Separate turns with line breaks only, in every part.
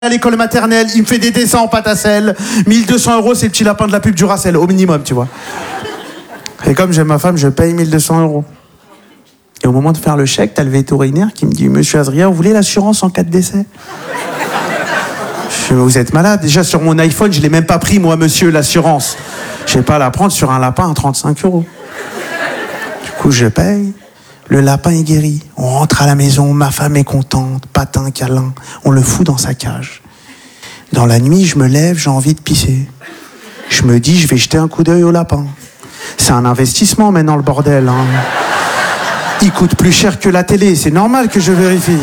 à l'école maternelle, il me fait des dessins en pâte à sel. 1200 €, c'est le petit lapin de la pub du Racel, au minimum, tu vois. Et comme j'aime ma femme, je paye 1200 €. Et au moment de faire le chèque, t'as le vétérinaire qui me dit « Monsieur Azria, vous voulez l'assurance en cas de décès ?» Je dis « Vous êtes malade, déjà sur mon iPhone, je l'ai même pas pris, moi, monsieur, l'assurance. Je vais pas la prendre sur un lapin à 35 €. Du coup, je paye. Le lapin est guéri. On rentre à la maison, ma femme est contente, patin, câlin. On le fout dans sa cage. Dans la nuit, je me lève, j'ai envie de pisser. Je me dis, je vais jeter un coup d'œil au lapin. C'est un investissement maintenant, le bordel. Hein. Il coûte plus cher que la télé, c'est normal que je vérifie.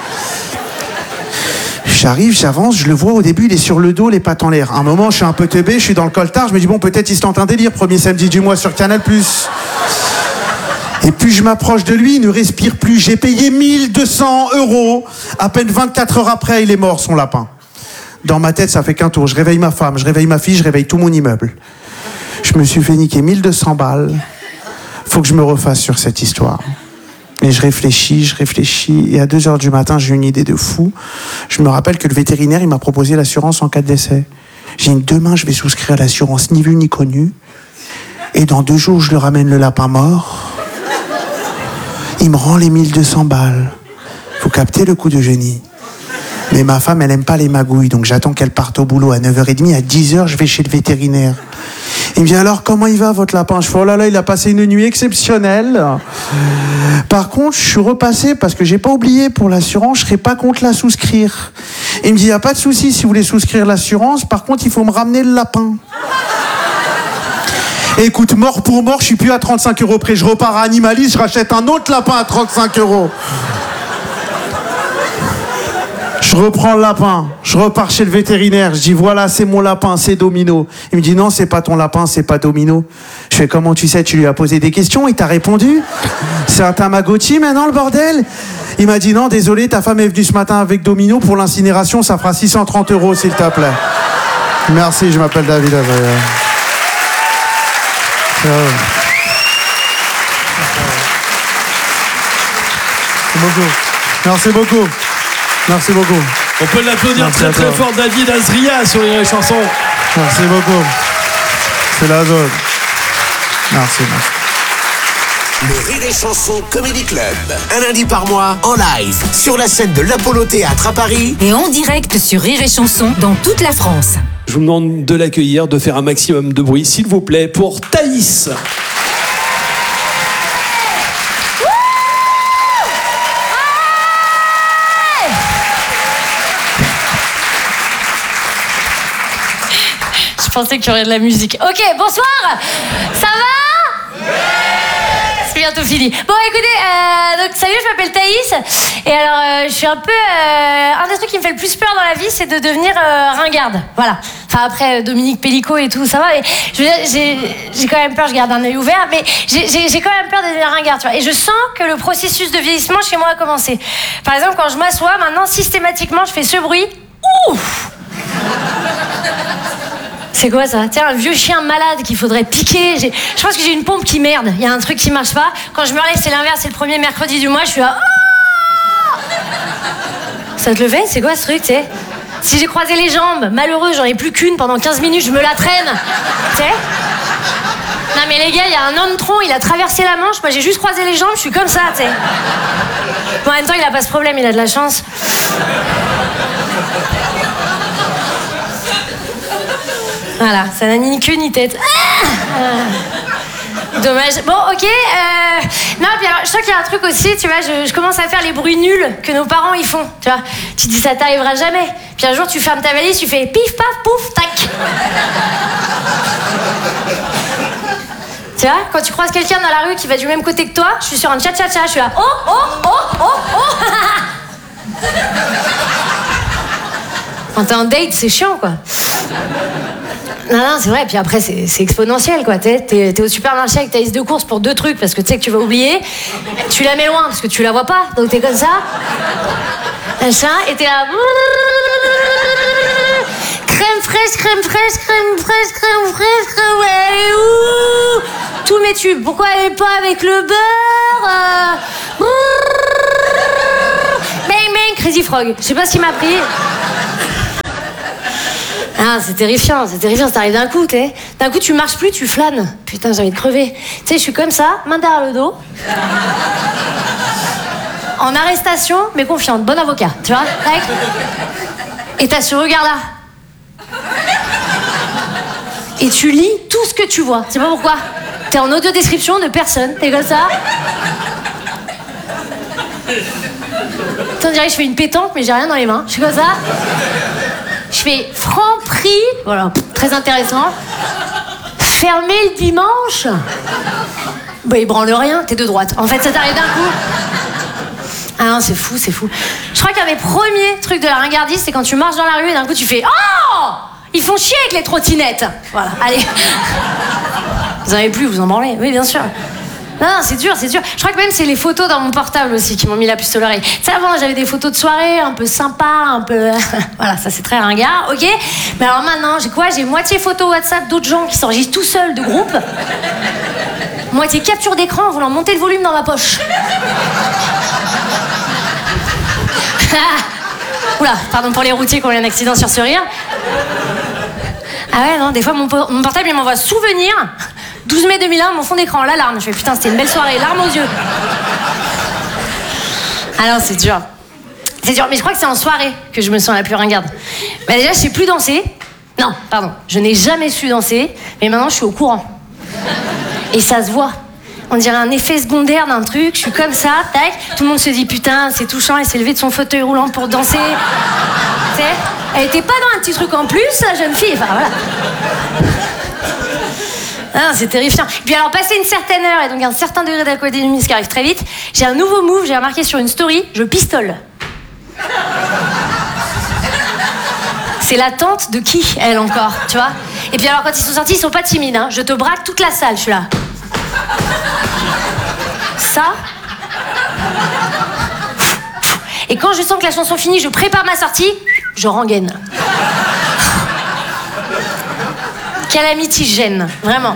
J'arrive, j'avance, je le vois au début, il est sur le dos, les pattes en l'air. À un moment, je suis un peu teubé, je suis dans le coltard, je me dis, bon, peut-être il se tente un délire, premier samedi du mois sur Canal+. Et puis je m'approche de lui, il ne respire plus. J'ai payé 1200 €. À peine 24 heures après, il est mort, son lapin. Dans ma tête, ça fait qu'un tour. Je réveille ma femme, je réveille ma fille, je réveille tout mon immeuble. Je me suis fait niquer 1200 balles. Faut que je me refasse sur cette histoire. Et je réfléchis. Et à 2 heures du matin, j'ai une idée de fou. Je me rappelle que le vétérinaire, il m'a proposé l'assurance en cas de décès. J'ai dit, demain, je vais souscrire à l'assurance ni vu ni connu. Et dans 2 jours, je le ramène le lapin mort. Il me rend les 1200 balles. Faut capter le coup de génie. Mais ma femme, elle aime pas les magouilles, donc j'attends qu'elle parte au boulot à 9h30. À 10h, je vais chez le vétérinaire. Il me dit, alors, comment il va, votre lapin? Je fais, oh là là, il a passé une nuit exceptionnelle. Par contre, je suis repassé parce que j'ai pas oublié pour l'assurance, je serais pas contre la souscrire. Il me dit, y a pas de souci si vous voulez souscrire l'assurance. Par contre, il faut me ramener le lapin. Écoute, mort pour mort, je suis plus à 35 € près. Je repars à Animalis, je rachète un autre lapin à 35 €. Je reprends le lapin, je repars chez le vétérinaire. Je dis, voilà, c'est mon lapin, c'est Domino. Il me dit, non, c'est pas ton lapin, c'est pas Domino. Je fais, comment tu sais? Tu lui as posé des questions, il t'a répondu? C'est un Tamagotchi maintenant, le bordel? Il m'a dit, non, désolé, ta femme est venue ce matin avec Domino. Pour l'incinération, ça fera 630 €, s'il te plaît. Merci, je m'appelle David Azria. Merci beaucoup. Merci beaucoup.
On peut l'applaudir très très fort, David Azria, sur les chansons.
Merci beaucoup. C'est la zone. Merci.
Le Rire et Chanson Comedy Club. Un lundi par mois, en live, sur la scène de l'Apollo Théâtre à Paris.
Et en direct sur Rire et Chanson dans toute la France.
Je vous demande de l'accueillir, de faire un maximum de bruit, s'il vous plaît, pour Thaïs.
Je pensais qu'il y aurait de la musique. Ok, bonsoir. Ça va? C'est bientôt fini. Bon, écoutez, donc salut, je m'appelle Thaïs. Et alors, je suis un peu... un des trucs qui me fait le plus peur dans la vie, c'est de devenir ringarde. Voilà. Enfin, après, Dominique Pellicot et tout, ça va. Mais je veux dire, j'ai quand même peur, je garde un œil ouvert, mais j'ai quand même peur de devenir ringarde, tu vois. Et je sens que le processus de vieillissement chez moi a commencé. Par exemple, quand je m'assois, maintenant, systématiquement, je fais ce bruit. Ouf! C'est quoi ça? Tiens, un vieux chien malade qu'il faudrait piquer. Je pense que j'ai une pompe qui merde. Il y a un truc qui marche pas. Quand je me relève, c'est l'inverse. C'est le premier mercredi du mois. Je suis là. Oh, ça te le fait? C'est quoi ce truc, tu sais? Si j'ai croisé les jambes, malheureux, j'en ai plus qu'une pendant 15 minutes, je me la traîne. Tu sais? Non mais les gars, il y a un homme tronc, il a traversé la Manche. Moi, j'ai juste croisé les jambes, je suis comme ça, tu sais. Bon, en même temps, il a pas ce problème, il a de la chance. Voilà, ça n'a ni queue ni tête. Dommage. Bon, ok. Non, puis alors, je sens qu'il y a un truc aussi, tu vois, je commence à faire les bruits nuls que nos parents ils font, tu vois. Tu te dis, ça t'arrivera jamais. Puis un jour, tu fermes ta valise, tu fais pif, paf, pouf, tac. Tu vois, quand tu croises quelqu'un dans la rue qui va du même côté que toi, je suis sur un tcha-tcha-tcha, je suis là, oh, oh, oh, oh, oh. Quand t'es en date, c'est chiant, quoi. Non, c'est vrai, puis après, c'est exponentiel, quoi. T'es au supermarché avec ta liste de courses pour 2 trucs, parce que tu sais que tu vas oublier. Tu la mets loin, parce que tu la vois pas, donc t'es comme ça. Machin, et t'es là... Crème fraîche, crème fraîche, crème fraîche, crème fraîche, crème... Ouais, ouh, tous mes tubes. Pourquoi elle est pas avec le beurre? Bang, bang, Crazy Frog. Je sais pas ce qui m'a pris. Ah, c'est terrifiant, ça t'arrive d'un coup, t'sais. D'un coup, tu marches plus, tu flânes. Putain, j'ai envie de crever. Tu sais, je suis comme ça, main derrière le dos. En arrestation, mais confiante, bon avocat, tu vois. Tac. Et t'as ce regard-là. Et tu lis tout ce que tu vois. C'est pas pourquoi. T'es en audio-description de personne, t'es comme ça. On dirait que je fais une pétanque, mais j'ai rien dans les mains. Je suis comme ça. Je fais franc prix. Voilà, très intéressant. Fermé le dimanche. Bah, il branle rien, t'es de droite. En fait, ça t'arrive d'un coup. Ah non, c'est fou, c'est fou. Je crois qu'un des premiers trucs de la ringardise, c'est quand tu marches dans la rue et d'un coup tu fais oh, ils font chier avec les trottinettes. Voilà, allez. Vous en avez plus, vous en branlez. Oui, bien sûr. Non, c'est dur, c'est dur. Je crois que même c'est les photos dans mon portable aussi qui m'ont mis la puce à l'oreille. Tu sais, avant, j'avais des photos de soirée un peu sympa, un peu... voilà, ça c'est très ringard, ok. Mais alors maintenant, j'ai quoi? J'ai moitié photo WhatsApp d'autres gens qui s'enregistrent tout seuls de groupe. Moitié capture d'écran en voulant monter le volume dans ma poche. Oula, pardon pour les routiers qui ont eu un accident sur ce rire. Ah ouais, non, des fois mon portable il m'envoie souvenir. 12 mai 2001, mon fond d'écran, l'alarme. Je fais putain, c'était une belle soirée, larmes aux yeux. Ah non, c'est dur. C'est dur, mais je crois que c'est en soirée que je me sens la plus ringarde. Bah déjà, je sais plus danser. Non, pardon, je n'ai jamais su danser, mais maintenant je suis au courant. Et ça se voit. On dirait un effet secondaire d'un truc, je suis comme ça, tac, tout le monde se dit putain, c'est touchant, elle s'est levée de son fauteuil roulant pour danser. Tu sais, elle était pas dans un petit truc en plus, la jeune fille, enfin voilà. Ah, c'est terrifiant. Puis alors, passé une certaine heure et donc un certain degré d'alcoolémie, ce qui arrive très vite, j'ai un nouveau move, j'ai remarqué sur une story, je pistole. C'est la tante de qui, elle encore, tu vois? Et puis alors, quand ils sont sortis, ils sont pas timides, hein. Je te braque toute la salle, je suis là. Ça. Et quand je sens que la chanson finit, je prépare ma sortie, je rengaine. Quelle amitié gêne, vraiment.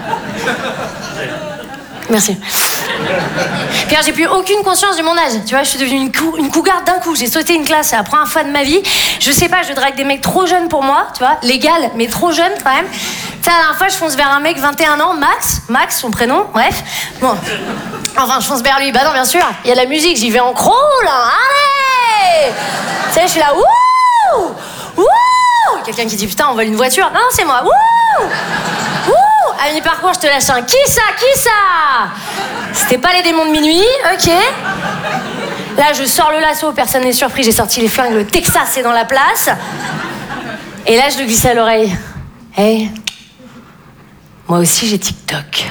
Merci. Puis alors, j'ai plus aucune conscience de mon âge. Tu vois, je suis devenue une cougar d'un coup. J'ai sauté une classe, c'est la première fois de ma vie. Je sais pas, je drague des mecs trop jeunes pour moi, tu vois, légal, mais trop jeunes quand même. Tu sais, la dernière fois, je fonce vers un mec 21 ans, Max, son prénom, bref. Bon, enfin, je fonce vers lui. Bah non, bien sûr, il y a de la musique, j'y vais en crawl, hein. Allez. Tu sais, je suis là, wouh, wouh. Quelqu'un qui dit putain, on vole une voiture. Non, c'est moi, wouh, wouh. À mi-parcours, je te lâche un qui ça? C'était pas les démons de minuit, ok. Là, je sors le lasso, personne n'est surpris, j'ai sorti les flingues, le Texas est dans la place. Et là, je le glisse à l'oreille. Hey, moi aussi j'ai TikTok.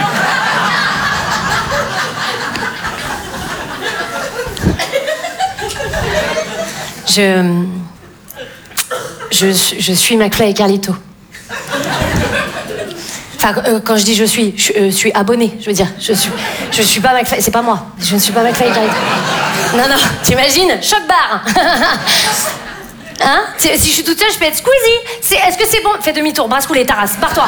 Je suis McFly et Carlito. Enfin, quand je dis je suis abonné, je veux dire. Je suis pas McFly, c'est pas moi. Je ne suis pas McFly et Carlito. Non, t'imagines? Choc barre. Hein? Si je suis toute seule, je peux être Squeezie. Est-ce que c'est bon? Fais demi-tour, brasse-couler, Taras. Pars-toi.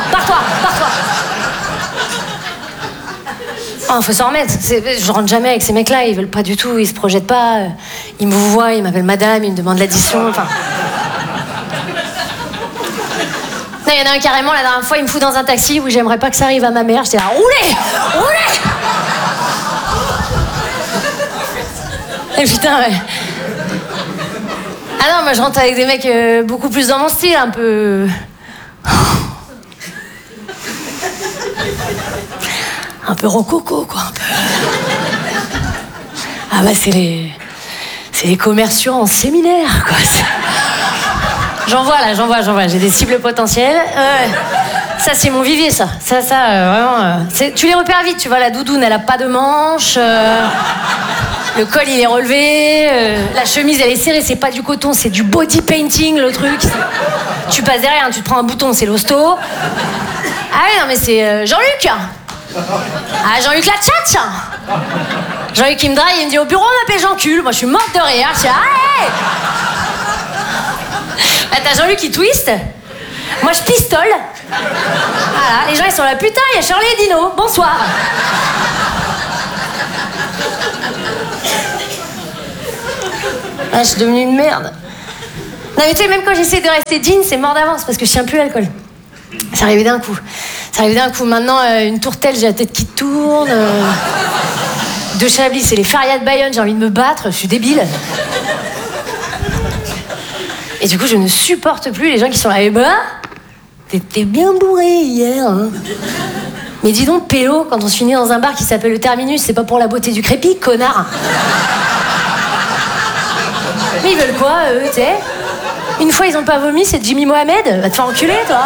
Oh, faut s'en remettre. Je rentre jamais avec ces mecs-là, ils veulent pas du tout, ils se projettent pas. Ils me voient, ils m'appellent madame, ils me demandent l'addition, enfin... Non, il y en a un carrément, la dernière fois, il me fout dans un taxi où j'aimerais pas que ça arrive à ma mère. J'étais là, roulez. Et putain, ouais. Ah non, moi je rentre avec des mecs beaucoup plus dans mon style, un peu... Un peu rococo, quoi, un peu... Ah bah c'est les commerciaux en séminaire, quoi. J'en vois, j'ai des cibles potentielles. Ça, c'est mon vivier, ça. Vraiment... tu les repères vite, tu vois, la doudoune, elle a pas de manches... Le col, il est relevé, la chemise, elle est serrée, c'est pas du coton, c'est du body painting, le truc. Tu passes derrière, tu te prends un bouton, c'est l'hosto. Ah oui, non, mais c'est Jean-Luc. Ah, Jean-Luc la tchatch. Jean-Luc, il me drague, il me dit au bureau, on m'appelle Jean-Cul. Moi, je suis morte de rire. Je suis ah, hey. Là, t'as Jean-Luc qui twist. Moi, je pistole. Voilà, les gens, ils sont là, putain, il y a Shirley et Dino. Bonsoir. Ah, je suis devenue une merde. Non, mais tu sais, même quand j'essaie de rester jean, c'est mort d'avance parce que je tiens plus l'alcool. C'est arrivé d'un coup. Maintenant, une tourtelle, j'ai la tête qui tourne. De Chablis, c'est les férias de Bayonne, j'ai envie de me battre, je suis débile. Et du coup, je ne supporte plus les gens qui sont là. Eh ben, t'étais bien bourré hier. Hein. Mais dis donc, pélo, quand on se finit dans un bar qui s'appelle le Terminus, c'est pas pour la beauté du crépi, connard. Mais ils veulent quoi, eux, tu sais? Une fois, ils ont pas vomi, c'est Jimmy Mohamed. Va te faire enculer, toi.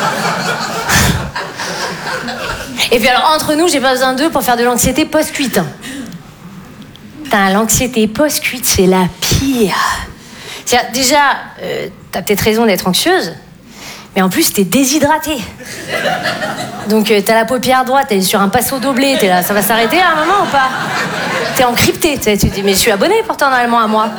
Et puis alors, entre nous, j'ai pas besoin d'eux pour faire de l'anxiété post-cuite. Putain, l'anxiété post-cuite, c'est la pire. C'est-à-dire, déjà, t'as peut-être raison d'être anxieuse, mais en plus, t'es déshydratée. Donc, t'as la paupière droite, t'es sur un passo doblé, t'es là, ça va s'arrêter à un moment ou pas? T'es encrypté, tu te dis, mais je suis abonnée pourtant normalement à moi.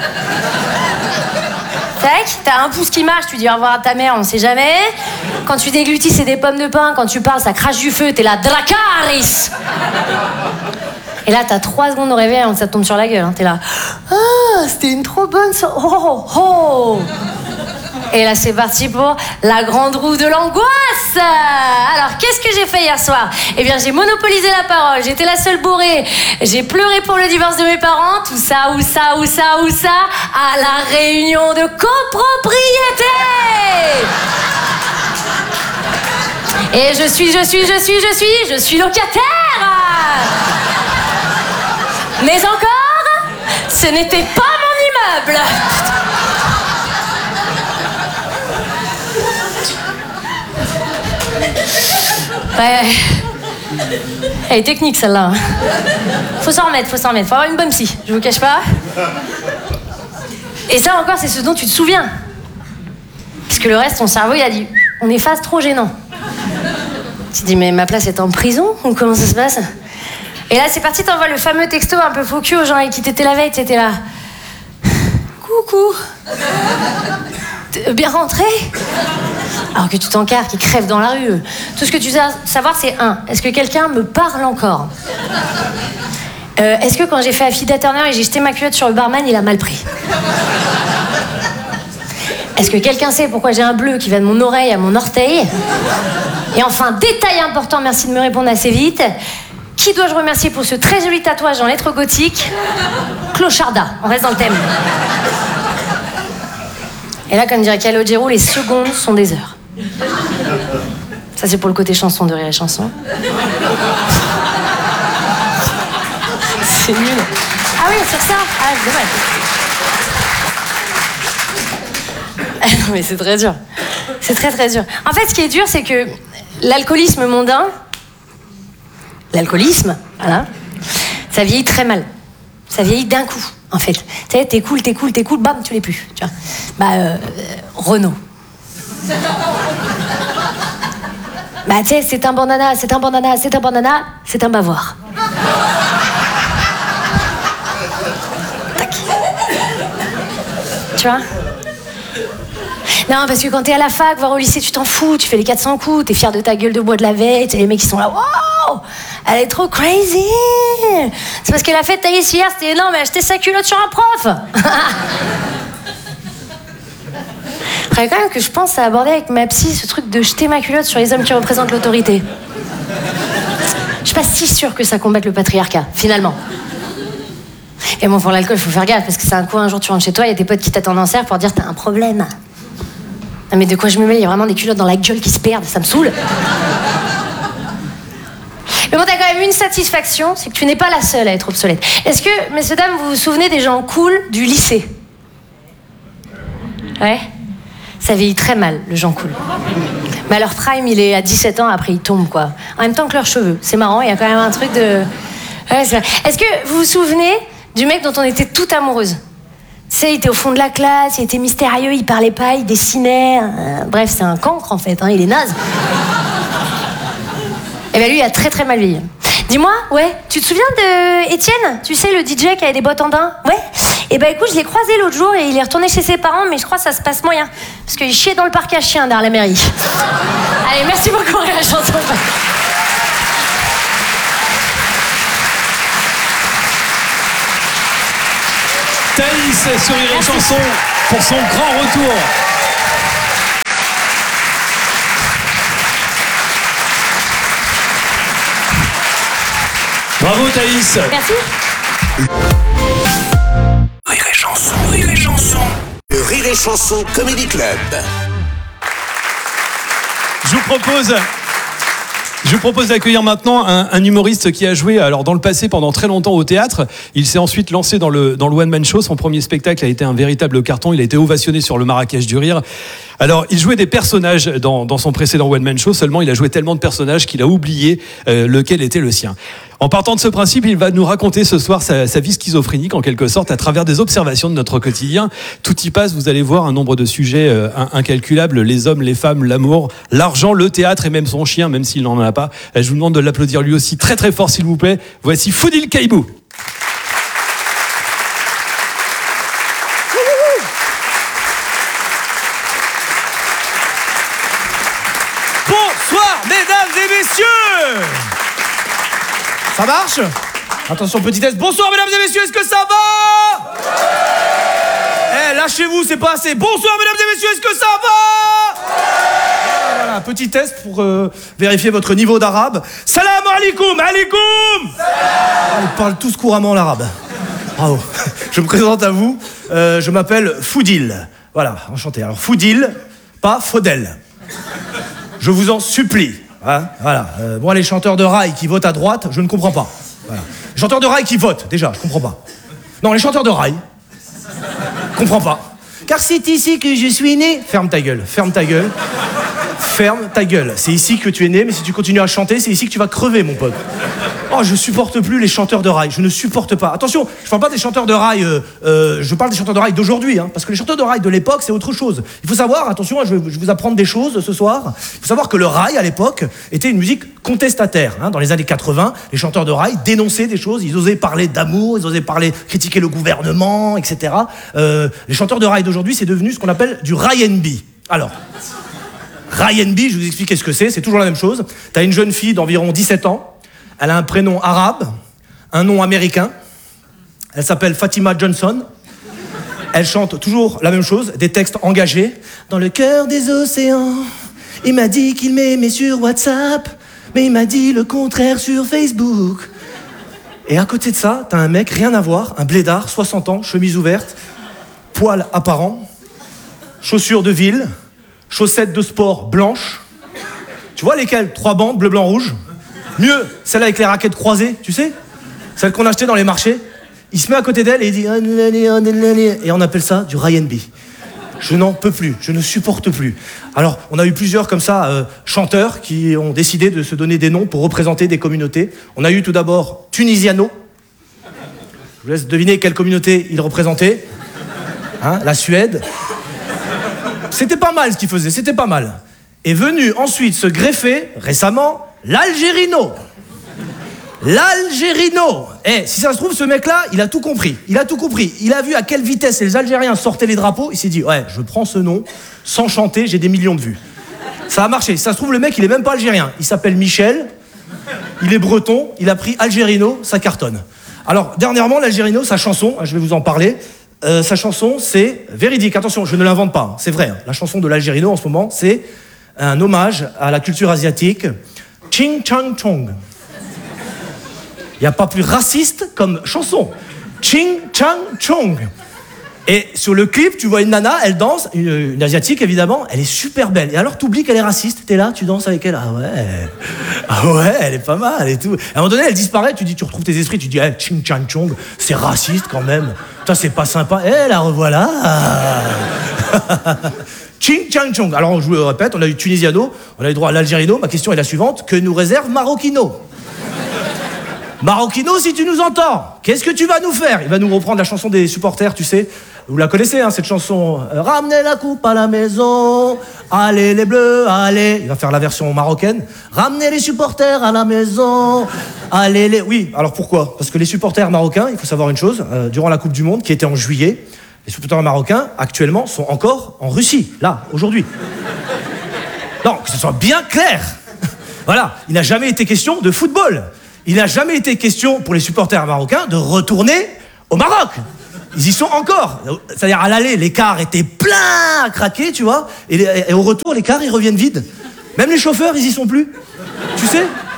Tac, t'as un pouce qui marche, tu dis au revoir à ta mère, on sait jamais. Quand tu déglutis, c'est des pommes de pain. Quand tu parles, ça crache du feu, t'es là, Dracarys. Et là, t'as 3 secondes de réveil avant que ça te tombe sur la gueule. Hein. T'es là, ah, c'était une trop bonne soirée. Oh, oh. Et là, c'est parti pour la grande roue de l'angoisse. Alors, qu'est-ce que j'ai fait hier soir? Eh bien, j'ai monopolisé la parole. J'étais la seule bourrée. J'ai pleuré pour le divorce de mes parents. Tout ça, où ça, à la réunion de copropriété. Et je suis locataire. Mais encore, ce n'était pas mon immeuble. Ouais. Elle est technique celle-là. Faut s'en remettre. Faut avoir une bonne psy, je vous cache pas. Et ça encore, c'est ce dont tu te souviens. Parce que le reste, ton cerveau, il a dit, on efface, trop gênant. Tu te dis, mais ma place est en prison ou comment ça se passe? Et là, c'est parti, t'envoies le fameux texto un peu faux cul aux gens avec qui t'étais la veille, t'étais là. Coucou. Bien rentré? Alors que tu t'encarres, qui crève dans la rue. Tout ce que tu dois savoir, c'est est-ce que quelqu'un me parle encore? Est-ce que quand j'ai fait Affida Turner et j'ai jeté ma culotte sur le barman, il a mal pris? Est-ce que quelqu'un sait pourquoi j'ai un bleu qui va de mon oreille à mon orteil? Et enfin, détail important, merci de me répondre assez vite. Qui dois-je remercier pour ce très joli tatouage en lettres gothiques? Clocharda, on reste dans le thème. Et là, comme dirait Calogero, les secondes sont des heures. Ça, c'est pour le côté chanson de Rire et Chanson. C'est nul. Ah oui, sur ça? Ah, c'est dommage. Non, mais c'est très dur. C'est très, très dur. En fait, ce qui est dur, c'est que l'alcoolisme mondain, voilà, ça vieillit très mal. Ça vieillit d'un coup, en fait. Tu sais, t'es cool, bam, tu l'es plus. Tu vois. Renaud. Tu sais, c'est un bandana, c'est un bavoir. Tac. Tu vois? Non, parce que quand t'es à la fac, voire au lycée, tu t'en fous, tu fais les 400 coups, t'es fier de ta gueule de bois de la veille, t'as les mecs qui sont là, wow, elle est trop crazy. C'est parce qu'elle a fait tailler hier, c'était énorme, elle a acheté sa culotte sur un prof. Faudrait quand même que je pense à aborder avec ma psy ce truc de jeter ma culotte sur les hommes qui représentent l'autorité. Je suis pas si sûre que ça combatte le patriarcat, finalement. Et bon, pour l'alcool, faut faire gaffe, parce que c'est un coup, un jour tu rentres chez toi, il y a tes potes qui t'attendent en cercle pour dire t'as un problème. Non mais de quoi je me mêle? Il y a vraiment des culottes dans la gueule qui se perdent, ça me saoule. Mais bon, t'as quand même une satisfaction, c'est que tu n'es pas la seule à être obsolète. Est-ce que, messieurs, dames, vous vous souvenez des gens cool du lycée? Ouais? Ça vieillit très mal, le gens cool. Mais leur prime, il est à 17 ans, après il tombe, quoi. En même temps que leurs cheveux. C'est marrant, il y a quand même un truc de... Ouais, c'est vrai. Est-ce que vous vous souvenez du mec dont on était toutes amoureuses? Tu sais, il était au fond de la classe, il était mystérieux, il parlait pas, il dessinait. Bref, c'est un cancre, en fait, hein, il est naze. Et bien lui, il a très très mal vieilli. Dis-moi, ouais, tu te souviens de Étienne? Tu sais, le DJ qui avait des bottes en daim? Ouais. Et ben écoute, je l'ai croisé l'autre jour et il est retourné chez ses parents, mais je crois que ça se passe moyen. Parce qu'il chiait dans le parc à chiens derrière la mairie. Allez, merci beaucoup, Rire et Chanson.
Thaïs sur Rire et Chanson pour son grand retour. Bravo Thaïs.
Merci.
Rire et chanson, rire et chanson. Le Rire et Chanson Comedy Club.
Je vous propose d'accueillir maintenant un humoriste qui a joué alors dans le passé pendant très longtemps au théâtre. Il s'est ensuite lancé dans le one-man show. Son premier spectacle a été un véritable carton. Il a été ovationné sur le Marrakech du Rire. Alors, il jouait des personnages dans son précédent one-man show. Seulement, il a joué tellement de personnages qu'il a oublié lequel était le sien. En partant de ce principe, il va nous raconter ce soir sa vie schizophrénique en quelque sorte à travers des observations de notre quotidien. Tout y passe, vous allez voir un nombre de sujets incalculables. Les hommes, les femmes, l'amour, l'argent, le théâtre et même son chien, même s'il n'en a pas. Je vous demande de l'applaudir lui aussi très très fort s'il vous plaît. Voici Foudil Kaïbou.
Bonsoir mesdames et messieurs. Ça marche? Attention, petit test. Bonsoir mesdames et messieurs, est-ce que ça va? Eh, lâchez-vous, c'est pas assez. Bonsoir mesdames et messieurs, est-ce que ça va? Voilà, petit test pour vérifier votre niveau d'arabe. Salam alaikum, alaikum. Ils parlent tous couramment l'arabe. Bravo. Je me présente à vous. Je m'appelle Foudil. Voilà, enchanté. Alors Foudil, pas Faudel. Je vous en supplie. Hein, voilà. Moi, les chanteurs de rail qui votent à droite, je ne comprends pas. Voilà. Les chanteurs de rail qui votent, déjà, je comprends pas. Non, les chanteurs de rail, comprends pas. Car c'est ici que je suis né. Ferme ta gueule, ferme ta gueule. Ferme ta gueule. C'est ici que tu es né, mais si tu continues à chanter, c'est ici que tu vas crever, mon pote. Oh, je supporte plus les chanteurs de rail. Je ne supporte pas. Attention, je parle pas des chanteurs de rail. Je parle des chanteurs de rail d'aujourd'hui, hein, parce que les chanteurs de rail de l'époque, c'est autre chose. Il faut savoir, attention, je vais vous apprendre des choses ce soir. Il faut savoir que le rail à l'époque était une musique contestataire. Hein. Dans les années 80, les chanteurs de rail dénonçaient des choses. Ils osaient parler d'amour, ils osaient critiquer le gouvernement, etc. Les chanteurs de rail d'aujourd'hui, c'est devenu ce qu'on appelle du rail and B. Alors. Rail and B, je vous explique ce que c'est toujours la même chose. T'as une jeune fille d'environ 17 ans, elle a un prénom arabe, un nom américain, elle s'appelle Fatima Johnson, elle chante toujours la même chose, des textes engagés. Dans le cœur des océans, il m'a dit qu'il m'aimait sur WhatsApp, mais il m'a dit le contraire sur Facebook. Et à côté de ça, t'as un mec, rien à voir, un blédard, 60 ans, chemise ouverte, poils apparents, chaussures de ville, chaussettes de sport blanches. Tu vois lesquelles? 3 bandes, bleu, blanc, rouge. Mieux, celle avec les raquettes croisées, tu sais? Celle qu'on achetait dans les marchés. Il se met à côté d'elle et il dit... Et on appelle ça du rail and B. Je n'en peux plus, je ne supporte plus. Alors, on a eu plusieurs comme ça, chanteurs qui ont décidé de se donner des noms pour représenter des communautés. On a eu tout d'abord Tunisiano. Je vous laisse deviner quelle communauté il représentait. Hein, la Suède. C'était pas mal ce qu'il faisait, c'était pas mal. Est venu ensuite se greffer, récemment, l'Algérino. L'Algérino. Eh, si ça se trouve, ce mec-là, il a tout compris. Il a tout compris. Il a vu à quelle vitesse les Algériens sortaient les drapeaux. Il s'est dit, ouais, je prends ce nom, sans chanter, j'ai des millions de vues. Ça a marché. Si ça se trouve, le mec, il est même pas algérien. Il s'appelle Michel, il est breton, il a pris Algérino, ça cartonne. Alors, dernièrement, l'Algérino, sa chanson, je vais vous en parler, sa chanson, c'est véridique. Attention, je ne l'invente pas, c'est vrai. La chanson de l'Algérino, en ce moment, c'est un hommage à la culture asiatique. Ching Chang Chong. Il n'y a pas plus raciste comme chanson. Ching Chang Chong. Et sur le clip, tu vois une nana, elle danse, une asiatique évidemment, elle est super belle. Et alors, t'oublies qu'elle est raciste, t'es là, tu danses avec elle. Ah ouais, elle est pas mal et tout. À un moment donné, elle disparaît, tu retrouves tes esprits, tu dis, hey, Ching Chang Chong, c'est raciste quand même. Putain, c'est pas sympa. Eh, la revoilà. Ching Chang Chong. Alors, je vous le répète, on a eu Tunisiano, on a eu droit à l'Algérino. Ma question est la suivante, que nous réserve Maroquino? Maroquino, si tu nous entends, qu'est-ce que tu vas nous faire? Il va nous reprendre la chanson des supporters, tu sais. Vous la connaissez, hein, cette chanson. Ramenez la coupe à la maison, allez les bleus, allez. Il va faire la version marocaine. Ramenez les supporters à la maison, allez les... Oui, alors pourquoi? Parce que les supporters marocains, il faut savoir une chose, durant la Coupe du Monde, qui était en juillet, les supporters marocains, actuellement, sont encore en Russie, là, aujourd'hui. Non, que ce soit bien clair. Voilà, il n'a jamais été question de football. Il n'a jamais été question pour les supporters marocains de retourner au Maroc. Ils y sont encore. C'est-à-dire à l'aller, les cars étaient pleins à craquer, tu vois. Et au retour, les cars, ils reviennent vides. Même les chauffeurs, ils y sont plus. Tu sais,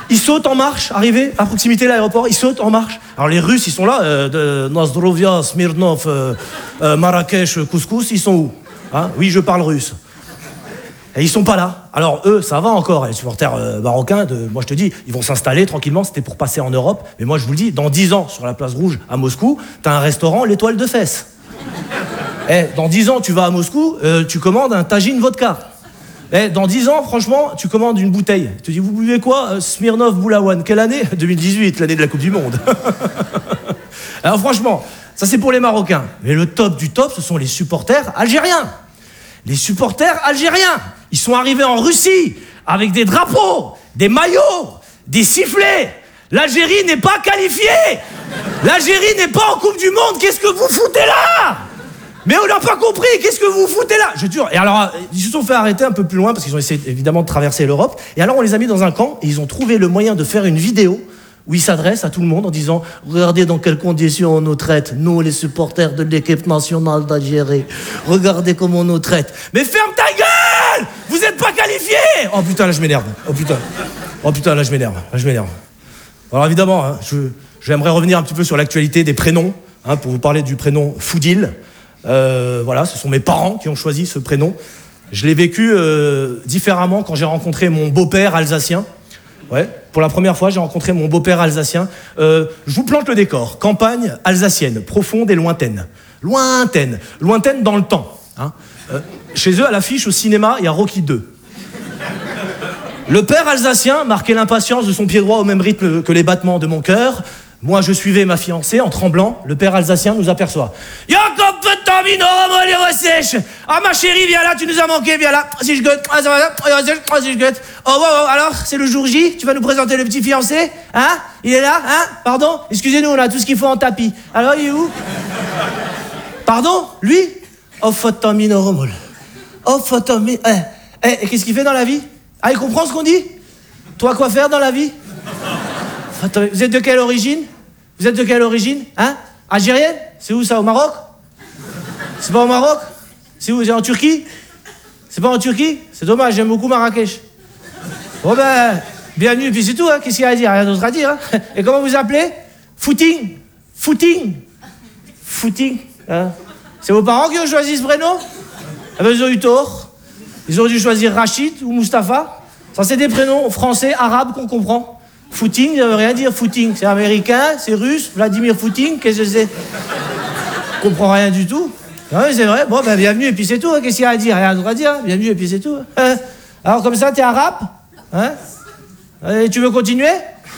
Ils sautent en marche, arrivés à proximité de l'aéroport, ils sautent en marche. Alors les Russes, ils sont là, de Nozdrovia, Smirnov, Marrakech, Couscous, ils sont où hein? Oui, je parle russe. Et ils sont pas là. Alors eux, ça va encore, les supporters marocains, moi je te dis, ils vont s'installer tranquillement, c'était pour passer en Europe. Mais moi je vous le dis, dans 10 ans, sur la place rouge à Moscou, t'as un restaurant, l'Étoile de Fès. Dans 10 ans, tu vas à Moscou, tu commandes un tagine vodka. Dans 10 ans, franchement, tu commandes une bouteille. Tu te dis, vous buvez quoi Smirnov Boulawan. Quelle année 2018, l'année de la Coupe du Monde. Alors franchement, ça c'est pour les Marocains. Mais le top du top, ce sont les supporters algériens. Les supporters algériens, ils sont arrivés en Russie avec des drapeaux, des maillots, des sifflets. L'Algérie n'est pas qualifiée. L'Algérie n'est pas en Coupe du Monde. Qu'est-ce que vous foutez là? Mais on n'a pas compris, qu'est-ce que vous foutez là? Je te jure. Et alors, ils se sont fait arrêter un peu plus loin parce qu'ils ont essayé évidemment de traverser l'Europe. Et alors, on les a mis dans un camp et ils ont trouvé le moyen de faire une vidéo où ils s'adressent à tout le monde en disant « Regardez dans quelles conditions on nous traite, nous les supporters de l'équipe nationale d'Algérie. Regardez comment on nous traite. » Mais ferme ta gueule! Vous n'êtes pas qualifiés! Oh putain, là je m'énerve. Oh putain, là je m'énerve. Alors évidemment, hein, j'aimerais revenir un petit peu sur l'actualité des prénoms, hein, pour vous parler du prénom Foudil. Voilà, ce sont mes parents qui ont choisi ce prénom. Je l'ai vécu différemment quand j'ai rencontré mon beau-père alsacien. Ouais, pour la première fois, j'ai rencontré mon beau-père alsacien. Je vous plante le décor. Campagne alsacienne, profonde et lointaine. Lointaine dans le temps. Hein. Chez eux, à l'affiche, au cinéma, il y a Rocky 2. Le père alsacien marquait l'impatience de son pied droit au même rythme que les battements de mon cœur. Moi, je suivais ma fiancée en tremblant. Le père alsacien nous aperçoit. Ah, ma chérie, viens là, tu nous as manqué, viens là. Si je gueule. Oh, alors, c'est le jour J, tu vas nous présenter le petit fiancé? Hein? Il est là? Hein? Pardon? Excusez-nous, on a tout ce qu'il faut en tapis. Alors, il est où? Pardon? Lui? Oh, Fotomino. Et qu'est-ce qu'il fait dans la vie? Ah, il comprend ce qu'on dit? Toi, quoi faire dans la vie? Vous êtes de quelle origine? Hein? Algérienne? C'est où ça? Au Maroc? C'est pas au Maroc? C'est où? C'est en Turquie? C'est pas en Turquie? C'est dommage, j'aime beaucoup Marrakech. Bon ben, bienvenue, puis c'est tout, hein. Qu'est-ce qu'il y a à dire? Rien d'autre à dire, hein. Et comment vous appelez? Footing. Hein. C'est vos parents qui ont choisi ce prénom? Ah ben, ils ont eu tort. Ils auraient dû choisir Rachid ou Mustapha. Ça, c'est des prénoms français, arabes qu'on comprend. Footing, ça veut rien dire, footing. C'est américain, c'est russe, Vladimir Footing, qu'est-ce que c'est? Je comprends rien du tout. Non, mais c'est vrai, bon, ben bienvenue, et puis c'est tout, hein. Qu'est-ce qu'il y a à dire? Rien d'autre à dire, hein. Bienvenue, et puis c'est tout. Hein. Alors, comme ça, t'es arabe? Hein? Et tu veux continuer?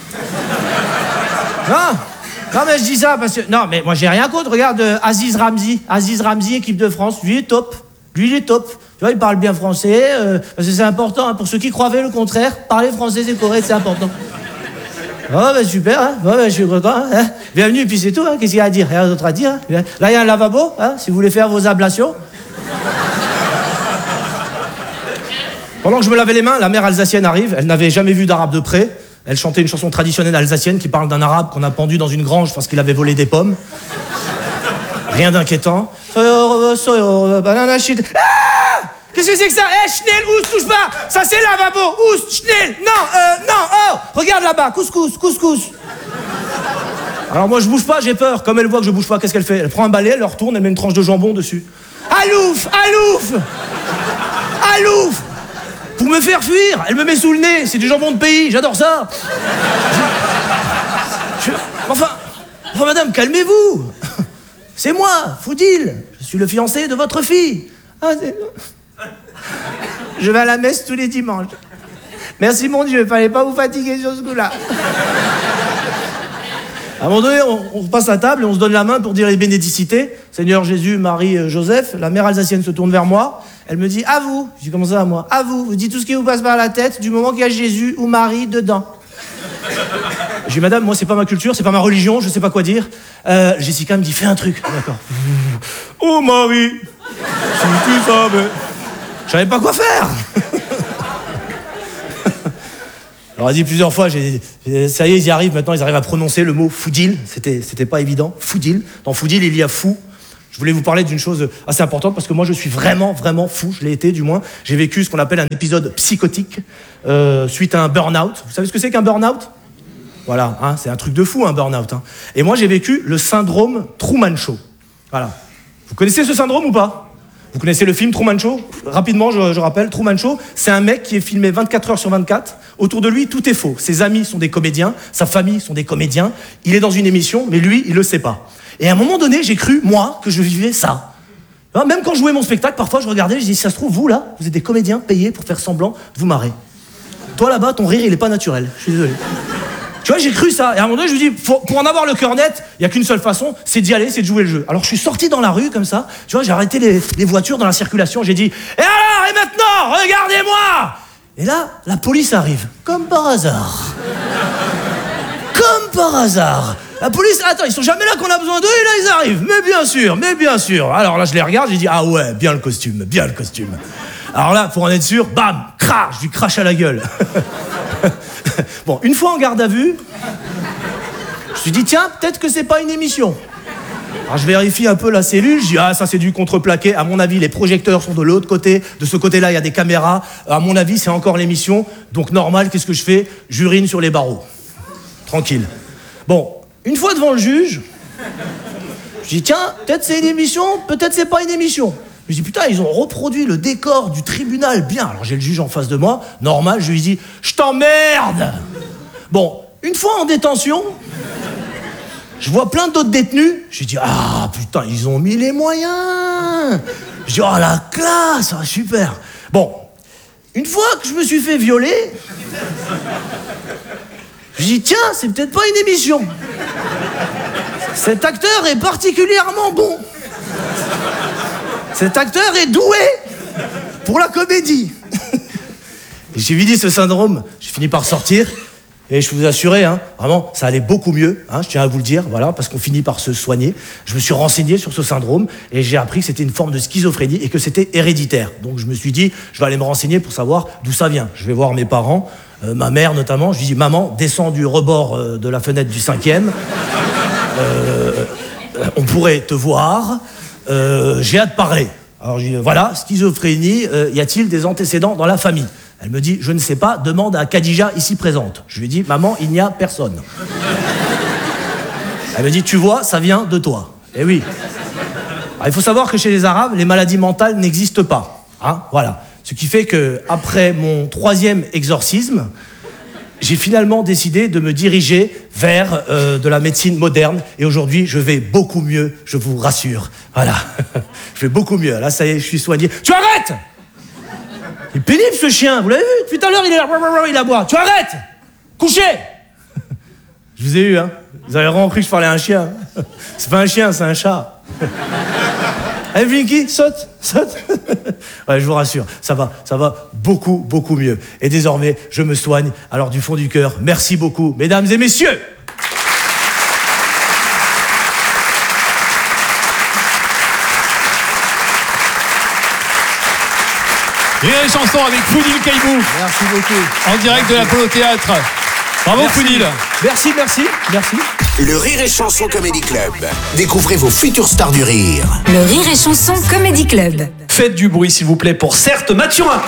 Non, mais je dis ça parce que... Non, mais moi, j'ai rien contre. Regarde, Aziz Ramzi, équipe de France, lui, il est top. Tu vois, il parle bien français, parce que c'est important, hein. Pour ceux qui croyaient le contraire, parler français, c'est correct, c'est important. Oh, ben super, hein. Oh, ben, je suis content, hein. Bienvenue, et puis c'est tout, hein. Qu'est-ce qu'il y a à dire? Rien d'autre à dire, hein. Là, il y a un lavabo, hein, si vous voulez faire vos ablations. Pendant que je me lavais les mains, la mère alsacienne arrive. Elle n'avait jamais vu d'arabe de près. Elle chantait une chanson traditionnelle alsacienne qui parle d'un arabe qu'on a pendu dans une grange parce qu'il avait volé des pommes. Rien d'inquiétant. Banana shit. Ah! Qu'est-ce que c'est que ça? Schnell, ous, touche pas! Ça, c'est lavabo! Ous, Schnell! Non, oh! Regarde là-bas, couscous! Alors moi, je bouge pas, j'ai peur. Comme elle voit que je bouge pas, qu'est-ce qu'elle fait? Elle prend un balai, elle le retourne, elle met une tranche de jambon dessus. Alouf! Pour me faire fuir, elle me met sous le nez. C'est du jambon de pays, j'adore ça. Enfin, madame, calmez-vous. C'est moi, Foudil. Je suis le fiancé de votre fille. Ah, je vais à la messe tous les dimanches. Merci mon Dieu, fallait pas vous fatiguer sur ce coup-là. À un moment donné, on passe à table et on se donne la main pour dire les bénédicités. Seigneur Jésus, Marie, Joseph. La mère alsacienne se tourne vers moi. Elle me dit, à vous. Je dis, comment ça, à moi? À vous. Vous dites tout ce qui vous passe par la tête du moment qu'il y a Jésus ou Marie dedans. Je dis, madame, moi, c'est pas ma culture, c'est pas ma religion, je sais pas quoi dire. Jessica me dit, fais un truc. D'accord. Oh, Marie, si tu savais. Je savais pas quoi faire. Alors, elle dit plusieurs fois, ça y est, ils y arrivent maintenant, ils arrivent à prononcer le mot Foudil. C'était pas évident. Foudil. Dans Foudil, il y a fou. Je voulais vous parler d'une chose assez importante parce que moi je suis vraiment, vraiment fou, je l'ai été du moins. J'ai vécu ce qu'on appelle un épisode psychotique suite à un burn-out. Vous savez ce que c'est qu'un burn-out ? Voilà, hein, c'est un truc de fou un burn-out. Hein. Et moi j'ai vécu le syndrome Truman Show. Voilà. Vous connaissez ce syndrome ou pas ? Vous connaissez le film Truman Show ? Rapidement, je rappelle, Truman Show, c'est un mec qui est filmé 24 heures sur 24. Autour de lui, tout est faux. Ses amis sont des comédiens, sa famille sont des comédiens. Il est dans une émission, mais lui, il le sait pas. Et à un moment donné, j'ai cru, moi, que je vivais ça. Même quand je jouais mon spectacle, parfois, je regardais, je disais, si ça se trouve, vous, là, vous êtes des comédiens payés pour faire semblant de vous marrer. Toi, là-bas, ton rire, il est pas naturel. Je suis désolé. Tu vois, j'ai cru ça. Et à un moment donné, je me dis, pour en avoir le cœur net, il n'y a qu'une seule façon, c'est d'y aller, c'est de jouer le jeu. Alors, je suis sorti dans la rue, comme ça. Tu vois, j'ai arrêté les voitures dans la circulation. J'ai dit, et alors, et maintenant, regardez-moi! Et là, la police arrive. Comme par hasard. Comme par hasard. La police, attends, ils sont jamais là qu'on a besoin d'eux, et là, ils arrivent. Mais bien sûr. Alors là, je les regarde, j'ai dit, ah ouais, bien le costume. Alors là, pour en être sûr, bam, crash, je lui crache à la gueule. Bon, une fois en garde à vue, je me suis dit, tiens, peut-être que c'est pas une émission. Alors je vérifie un peu la cellule, je dis, ah, ça c'est du contreplaqué. À mon avis, les projecteurs sont de l'autre côté. De ce côté-là, il y a des caméras. À mon avis, c'est encore l'émission. Donc normal, qu'est-ce que je fais ? J'urine sur les barreaux. Tranquille. Bon, une fois devant le juge, je dis, tiens, peut-être c'est une émission, peut-être c'est pas une émission. Je me dis, putain, ils ont reproduit le décor du tribunal bien. Alors j'ai le juge en face de moi, normal, je lui dis, je t'emmerde. Bon, une fois en détention, je vois plein d'autres détenus. Je dis, ah putain, ils ont mis les moyens. Je dis, oh la classe, ah, super. Bon, une fois que je me suis fait violer, je dis, tiens, c'est peut-être pas une émission. Cet acteur est particulièrement bon. Cet acteur est doué pour la comédie. J'ai vu ce syndrome, j'ai fini par sortir. Et je peux vous assurer, hein, vraiment, ça allait beaucoup mieux, hein, je tiens à vous le dire, voilà, parce qu'on finit par se soigner. Je me suis renseigné sur ce syndrome et j'ai appris que c'était une forme de schizophrénie et que c'était héréditaire. Donc je me suis dit, je vais aller me renseigner pour savoir d'où ça vient. Je vais voir mes parents, ma mère notamment. Je lui dis, maman, descends du rebord de la fenêtre du 5e. On pourrait te voir. J'ai hâte de parler. Alors je dis, voilà, schizophrénie, y a-t-il des antécédents dans la famille ? Elle me dit, je ne sais pas, demande à Khadija ici présente. Je lui dis, maman, il n'y a personne. Elle me dit, tu vois, ça vient de toi. Eh oui. Alors, il faut savoir que chez les Arabes, les maladies mentales n'existent pas. Hein, voilà. Ce qui fait qu'après mon 3e exorcisme, j'ai finalement décidé de me diriger vers de la médecine moderne. Et aujourd'hui, je vais beaucoup mieux, je vous rassure. Voilà. Je vais beaucoup mieux. Là, ça y est, je suis soigné. Tu arrêtes! Il est pénible ce chien, vous l'avez vu ? Depuis tout à l'heure, il est là, il aboie. Tu arrêtes ! Couchez ! Je vous ai eu, hein ? Vous avez vraiment cru que je parlais à un chien. C'est pas un chien, c'est un chat. Allez, Vinky, saute. Ouais, je vous rassure, ça va beaucoup, beaucoup mieux. Et désormais, je me soigne. Alors, du fond du cœur, merci beaucoup, mesdames et messieurs.
Rire et chanson avec Foudil Caïbou.
Merci beaucoup.
En direct de l'Apollo Théâtre. Bravo Foudil.
Merci.
Le Rire et Chanson Comedy Club. Découvrez vos futures stars du rire.
Le Rire et Chanson Comedy Club.
Faites du bruit s'il vous plaît pour Certes Mathurin.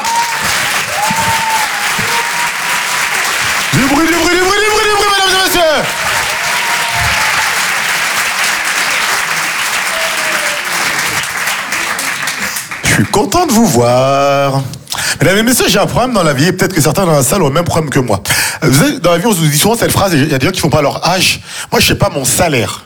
Du bruit, mesdames et messieurs. Je suis content de vous voir. Mesdames et messieurs, j'ai un problème dans la vie et peut-être que certains dans la salle ont le même problème que moi. Vous savez, dans la vie, on se dit souvent cette phrase, il y a des gens qui font pas leur âge. Moi, je sais pas mon salaire.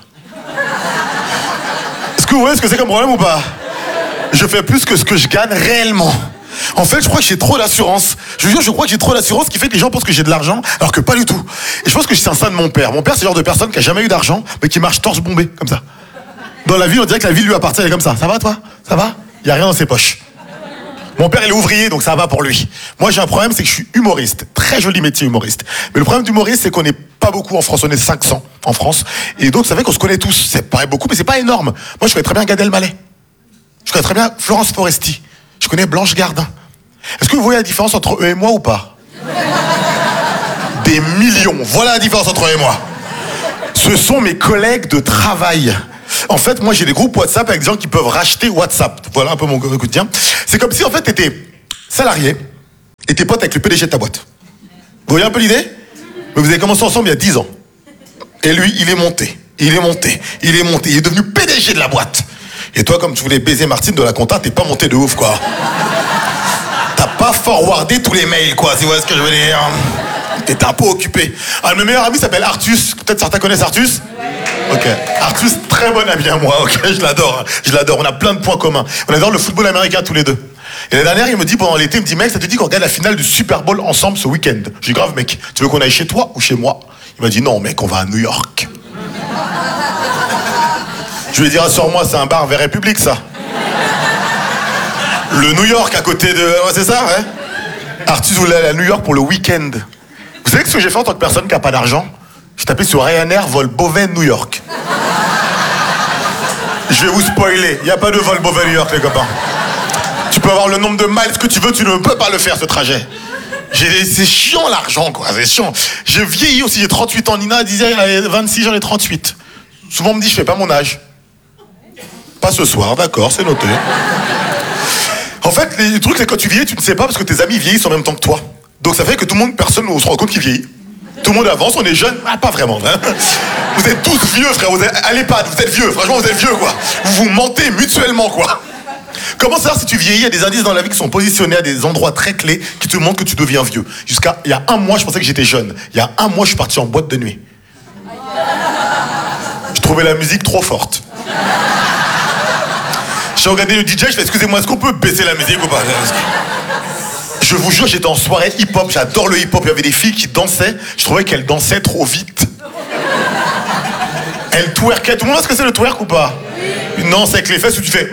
Est-ce que vous voyez ce que c'est comme problème ou pas ? Je fais plus que ce que je gagne réellement. En fait, je crois que j'ai trop d'assurance. Je vous jure, je crois que j'ai trop d'assurance, ce qui fait que les gens pensent que j'ai de l'argent, alors que pas du tout. Et je pense que c'est un ça de mon père. Mon père, c'est le genre de personne qui a jamais eu d'argent, mais qui marche torse bombé, comme ça. Dans la vie, on dirait que la vie lui appartient, elle est comme ça. Ça va, toi ? Ça va ? Il y a rien dans ses poches. Mon père, il est ouvrier, donc ça va pour lui. Moi, j'ai un problème, c'est que je suis humoriste. Très joli métier, humoriste. Mais le problème d'humoriste, c'est qu'on n'est pas beaucoup en France. On est 500 en France. Et donc, ça fait qu'on se connaît tous. Ça paraît beaucoup, mais c'est pas énorme. Moi, je connais très bien Gad Elmaleh. Je connais très bien Florence Foresti. Je connais Blanche Gardin. Est-ce que vous voyez la différence entre eux et moi ou pas ? Des millions. Voilà la différence entre eux et moi. Ce sont mes collègues de travail. En fait, moi, j'ai des groupes WhatsApp avec des gens qui peuvent racheter WhatsApp. Voilà un peu mon quotidien. C'est comme si, en fait, t'étais salarié et t'es pote avec le PDG de ta boîte. Vous voyez un peu l'idée? Mais vous avez commencé ensemble il y a 10 ans. Et lui, il est monté. Il est devenu PDG de la boîte. Et toi, comme tu voulais baiser Martine de la compta, t'es pas monté de ouf, quoi. T'as pas forwardé tous les mails, quoi, si vous voyez ce que je veux dire. T'étais un peu occupé. Ah, mon meilleur ami s'appelle Artus. Peut-être certains connaissent Artus? Ok. Artus, très bon ami à moi, ok, je l'adore. On a plein de points communs. On adore le football américain tous les deux. Et la dernière, il me dit pendant l'été, il me dit, mec, ça te dit qu'on regarde la finale du Super Bowl ensemble ce week-end? J'ai dit, grave, mec, tu veux qu'on aille chez toi ou chez moi? Il m'a dit, non, mec, on va à New York. Je lui ai dit, rassure-moi, c'est un bar vers République, ça. Le New York à côté de... Ouais, c'est ça, ouais. Artus voulait aller à New York pour le week-end. Vous savez ce que j'ai fait en tant que personne qui n'a pas d'argent? J'ai tapé sur Ryanair, vol Beauvais-New York. Je vais vous spoiler, il n'y a pas de vol Beauvais-New York, les copains. Tu peux avoir le nombre de miles que tu veux, tu ne peux pas le faire, ce trajet. C'est chiant l'argent, quoi, c'est chiant. J'ai vieilli aussi, j'ai 38 ans. Nina disait, elle avait 26, j'en ai 38. Souvent on me dit, je fais pas mon âge. Pas ce soir, d'accord, c'est noté. En fait, le truc, c'est que quand tu vieillis, tu ne sais pas parce que tes amis vieillissent en même temps que toi. Donc ça fait que tout le monde, personne ne se rend compte qu'il vieillit. Tout le monde avance, on est jeune. Ah, pas vraiment. Hein. Vous êtes tous vieux, frère. Vous êtes à l'EHPAD, vous êtes vieux. Franchement, vous êtes vieux, quoi. Vous vous mentez mutuellement, quoi. Comment savoir si tu vieillis? Il y a des indices dans la vie qui sont positionnés à des endroits très clés qui te montrent que tu deviens vieux. Jusqu'à il y a un mois, je pensais que j'étais jeune. Il y a un mois, je suis parti en boîte de nuit. Je trouvais la musique trop forte. J'ai regardé le DJ, je fais excusez-moi, est-ce qu'on peut baisser la musique ou pas? Je vous jure, j'étais en soirée hip-hop, j'adore le hip-hop, il y avait des filles qui dansaient, je trouvais qu'elles dansaient trop vite. Elles twerkaient, tout le monde voit ce que c'est le twerk ou pas? Non, c'est avec les fesses où tu fais...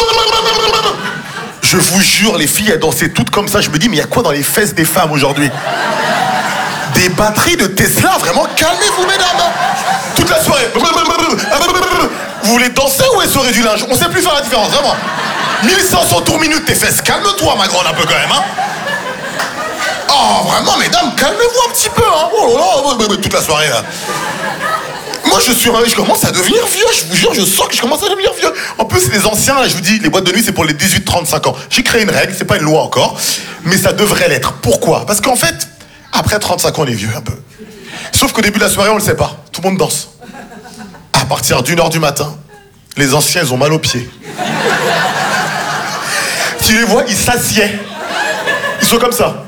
Je vous jure, les filles, elles dansaient toutes comme ça, je me dis, mais il y a quoi dans les fesses des femmes aujourd'hui? Des batteries de Tesla, vraiment, calmez-vous mesdames. Toute la soirée. Vous voulez danser ou essorer du linge? On sait plus faire la différence, vraiment. 1500 tours minute tes fesses. Calme-toi, ma grande, un peu quand même, hein. Oh, vraiment, mesdames, calmez-vous un petit peu, hein. Oh là là, toute la soirée, là. Moi, je commence à devenir vieux, je vous jure, je sens que je commence à devenir vieux. En plus, les anciens, là, je vous dis, les boîtes de nuit, c'est pour les 18-35 ans. J'ai créé une règle, c'est pas une loi encore, mais ça devrait l'être. Pourquoi? Parce qu'en fait, après 35 ans, on est vieux, un peu. Sauf qu'au début de la soirée, on le sait pas. Tout le monde danse. À partir d'1h du matin, les anciens, ils ont mal aux pieds. Tu les vois, ils s'assiedent. Ils sont comme ça.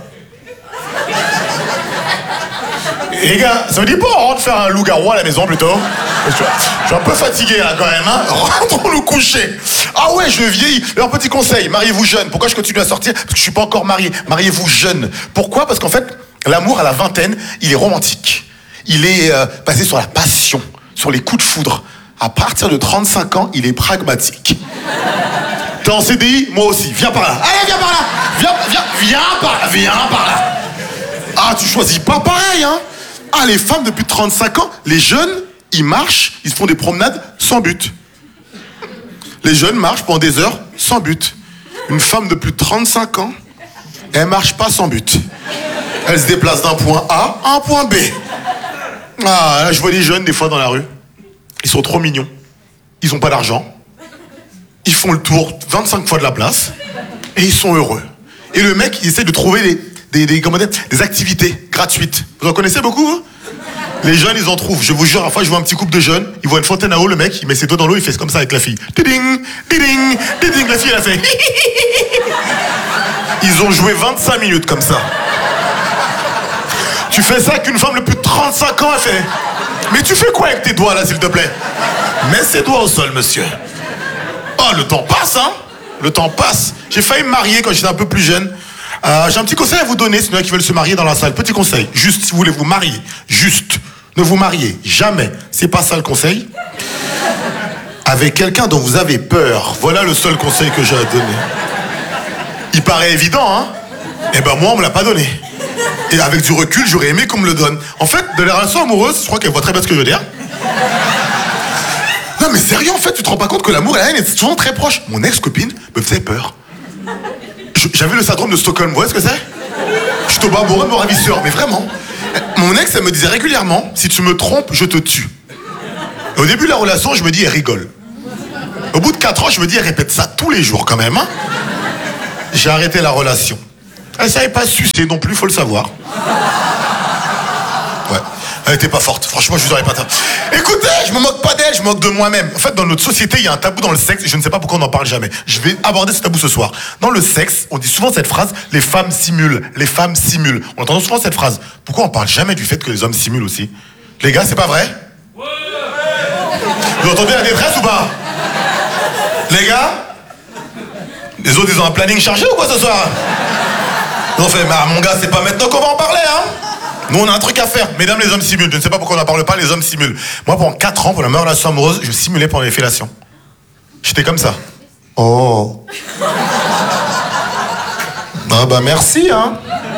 Et les gars, ça me dit pas, on rentre faire un loup-garou à la maison plutôt. Je suis un peu fatigué là quand même, hein. Rentrons nous coucher. Ah ouais, je vieillis. Alors petit conseil, mariez-vous jeune. Pourquoi je continue à sortir? Parce que je suis pas encore marié. Mariez-vous jeune. Pourquoi? Parce qu'en fait, l'amour à la vingtaine, il est romantique. Il est basé sur la passion, sur les coups de foudre. À partir de 35 ans, il est pragmatique. T'es en CDI? Moi aussi. Viens par là. Allez, viens par là. Viens par là. Ah, tu choisis pas pareil, hein. Ah, les femmes depuis 35 ans, les jeunes, ils marchent, ils se font des promenades sans but. Les jeunes marchent pendant des heures sans but. Une femme de plus de 35 ans, elle marche pas sans but. Elle se déplace d'un point A à un point B. Ah, là, je vois des jeunes des fois dans la rue. Ils sont trop mignons. Ils ont pas d'argent. Ils font le tour 25 fois de la place. Et ils sont heureux. Et le mec, il essaie de trouver des activités gratuites. Vous en connaissez beaucoup, vous? Les jeunes, ils en trouvent. Je vous jure, une fois, je vois un petit couple de jeunes, ils voient une fontaine à eau, le mec, il met ses doigts dans l'eau, il fait comme ça avec la fille. Tiding, tiding, tiding, la fille, elle a fait. Ils ont joué 25 minutes comme ça. Tu fais ça qu'une femme de plus de 35 ans, elle fait. Mais tu fais quoi avec tes doigts, là, s'il te plaît? Mets ses doigts au sol, monsieur. Oh, le temps passe, hein? Le temps passe. J'ai failli me marier quand j'étais un peu plus jeune. J'ai un petit conseil à vous donner, si il y en a qui veulent se marier dans la salle. Petit conseil, juste si vous voulez vous marier, juste, ne vous mariez jamais. C'est pas ça le conseil. Avec quelqu'un dont vous avez peur. Voilà le seul conseil que j'ai à donner. Il paraît évident, hein? Eh ben moi, on me l'a pas donné. Et avec du recul, j'aurais aimé qu'on me le donne. En fait, de la relation amoureuse, je crois qu'elle voit très bien ce que je veux dire. Non mais sérieux, en fait, tu te rends pas compte que l'amour et la haine est souvent très proches. Mon ex-copine me faisait peur. J'avais le syndrome de Stockholm, vous voyez ce que c'est? Je tombe amoureux de mon ravisseur, mais vraiment. Mon ex, elle me disait régulièrement, si tu me trompes, je te tue. Et au début de la relation, je me dis, elle rigole. Au bout de 4 ans, je me dis, elle répète ça tous les jours quand même. Hein. J'ai arrêté la relation. Elle savait pas sucer non plus, faut le savoir. Ouais, elle était pas forte. Franchement, je vous aurais pas tort. Écoutez, je me moque pas d'elle, je me moque de moi-même. En fait, dans notre société, il y a un tabou dans le sexe et je ne sais pas pourquoi on n'en parle jamais. Je vais aborder ce tabou ce soir. Dans le sexe, on dit souvent cette phrase, les femmes simulent, les femmes simulent. On entend souvent cette phrase. Pourquoi on parle jamais du fait que les hommes simulent aussi? Les gars, c'est pas vrai? Vous entendez la détresse ou pas? Les gars? Les autres, ils ont un planning chargé ou quoi ce soir? Ils ont fait, bah mon gars, c'est pas maintenant qu'on va en parler, hein? Nous, on a un truc à faire. Mesdames, les hommes simulent. Je ne sais pas pourquoi on n'en parle pas, les hommes simulent. Moi, pendant 4 ans, pour la meilleure relation amoureuse, je simulais pendant les fellations. J'étais comme ça. Oh. Ah bah merci, hein.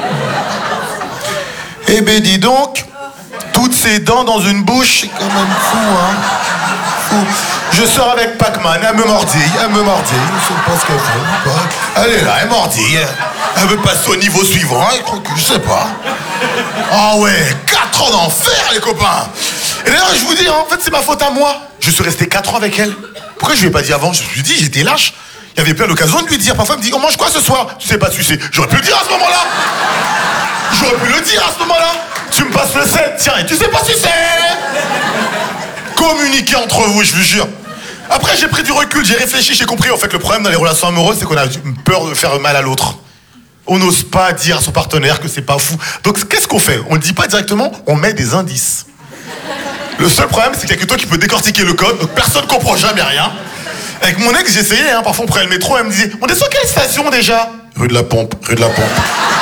Eh ben dis donc, toutes ces dents dans une bouche, c'est quand même fou, hein. Fou. Je sors avec Pac-Man, elle me mordille, je sais pas ce qu'elle fait. Elle est là, elle mordille. Elle veut passer au niveau suivant, je sais pas. Ah ouais, 4 ans d'enfer, les copains. Et d'ailleurs, je vous dis, en fait, c'est ma faute à moi. Je suis resté 4 ans avec elle. Pourquoi je lui ai pas dit avant? Je me suis dit, j'étais lâche. Il y avait plein d'occasions de lui dire. Parfois, elle me dit, on mange quoi ce soir? Tu sais pas sucer. J'aurais pu le dire à ce moment-là. J'aurais pu le dire à ce moment-là. Tu me passes le sel. Tiens, et tu sais pas sucer. Communiquez entre vous, je vous jure. Après, j'ai pris du recul, j'ai réfléchi, j'ai compris. En fait, le problème dans les relations amoureuses, c'est qu'on a peur de faire mal à l'autre. On n'ose pas dire à son partenaire que c'est pas fou. Donc, qu'est-ce qu'on fait? On le dit pas directement, on met des indices. Le seul problème, c'est qu'il y a que toi qui peux décortiquer le code, donc personne comprend jamais rien. Avec mon ex, j'essayais, hein, parfois on prenait le métro, elle me disait, on est sur quelle station déjà? Rue de la Pompe, rue de la Pompe.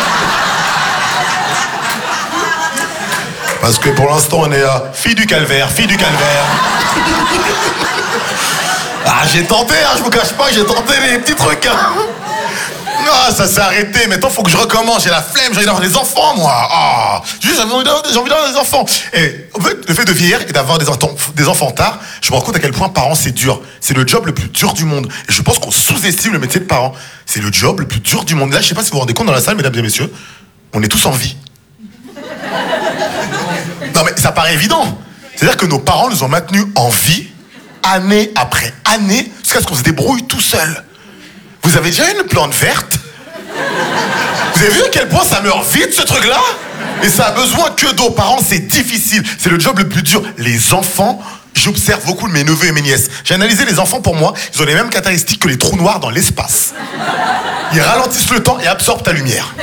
Parce que pour l'instant, on est à Fille du Calvaire, Fille du Calvaire. Ah, j'ai tenté, hein, je vous cache pas, j'ai tenté les petits trucs. Hein. Ah, ça s'est arrêté, maintenant faut que je recommence, j'ai la flemme, j'ai envie d'avoir des enfants, moi. Ah, juste, j'ai envie d'avoir des enfants. Et en fait, le fait de vieillir et d'avoir des enfants tard, je me rends compte à quel point parents, c'est dur. C'est le job le plus dur du monde. Et je pense qu'on sous-estime le métier de parent. C'est le job le plus dur du monde. Là, je sais pas si vous vous rendez compte dans la salle, mesdames et messieurs, on est tous en vie. Non mais ça paraît évident. C'est-à-dire que nos parents nous ont maintenus en vie, année après année, jusqu'à ce qu'on se débrouille tout seul. Vous avez déjà une plante verte? Vous avez vu à quel point ça meurt vite, ce truc-là? Et ça a besoin que d'eau. Parents, c'est difficile. C'est le job le plus dur. Les enfants, j'observe beaucoup de mes neveux et mes nièces. J'ai analysé les enfants, pour moi, ils ont les mêmes caractéristiques que les trous noirs dans l'espace. Ils ralentissent le temps et absorbent ta lumière.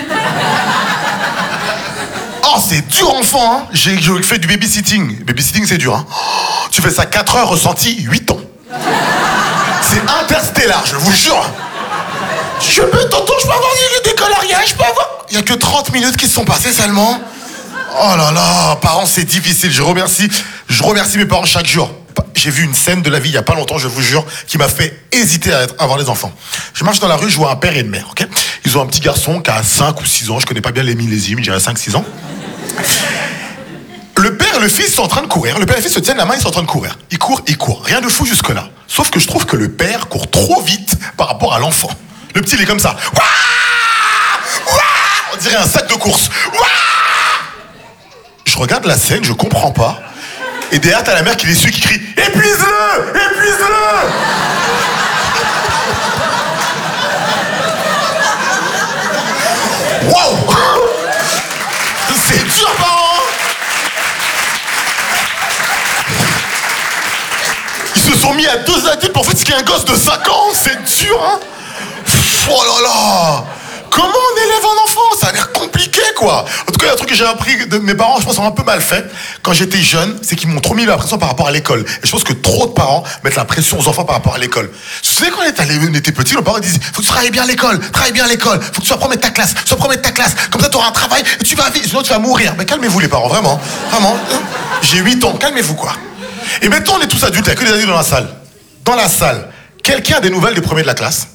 Oh, c'est dur, enfant, hein. J'ai fait du babysitting. Babysitting, c'est dur, hein. Oh, tu fais ça 4 heures, ressenti 8 ans. C'est interstellaire, je vous jure. Tonton, je peux avoir du décoloriage, je peux avoir... Il n'y a que 30 minutes qui se sont passées seulement. Oh là là, parents, c'est difficile. Je remercie mes parents chaque jour. J'ai vu une scène de la vie il n'y a pas longtemps, je vous jure, qui m'a fait hésiter à avoir des enfants. Je marche dans la rue, je vois un père et une mère, ok? Ils ont un petit garçon qui a 5 ou 6 ans, je connais pas bien les millésimes, je dirais 5-6 ans. Le père et le fils sont en train de courir. Le père et le fils se tiennent la main, ils sont en train de courir. Ils courent. Rien de fou jusque-là. Sauf que je trouve que le père court trop vite par rapport à l'enfant. Le petit, il est comme ça. Ouah, ouah, on dirait un sac de course. Ouah. Je regarde la scène, je comprends pas. Et derrière, t'as la mère qui les suit, qui crie « Épuise-le! Épuise-le !» Waouh! C'est dur, parents! Ils se sont mis à 2 adultes pour fatiguer un gosse de 5 ans, c'est dur, hein? Oh là là! Comment on élève un enfant? Ça a l'air compliqué, quoi. En tout cas, il y a un truc que j'ai appris de mes parents, je pense, sont un peu mal fait. Quand j'étais jeune, c'est qu'ils m'ont trop mis la pression par rapport à l'école. Et je pense que trop de parents mettent la pression aux enfants par rapport à l'école. Je sais, quand on était petits, nos parents disaient, faut que tu travailles bien à l'école, faut que tu sois premier de ta classe, comme ça tu auras un travail et tu vas vivre, sinon tu vas mourir. Mais calmez-vous, les parents, vraiment. J'ai 8 ans, calmez-vous, quoi. Et maintenant, on est tous adultes, il n'y a que des adultes dans la salle. Dans la salle, quelqu'un a des nouvelles des premiers de la classe?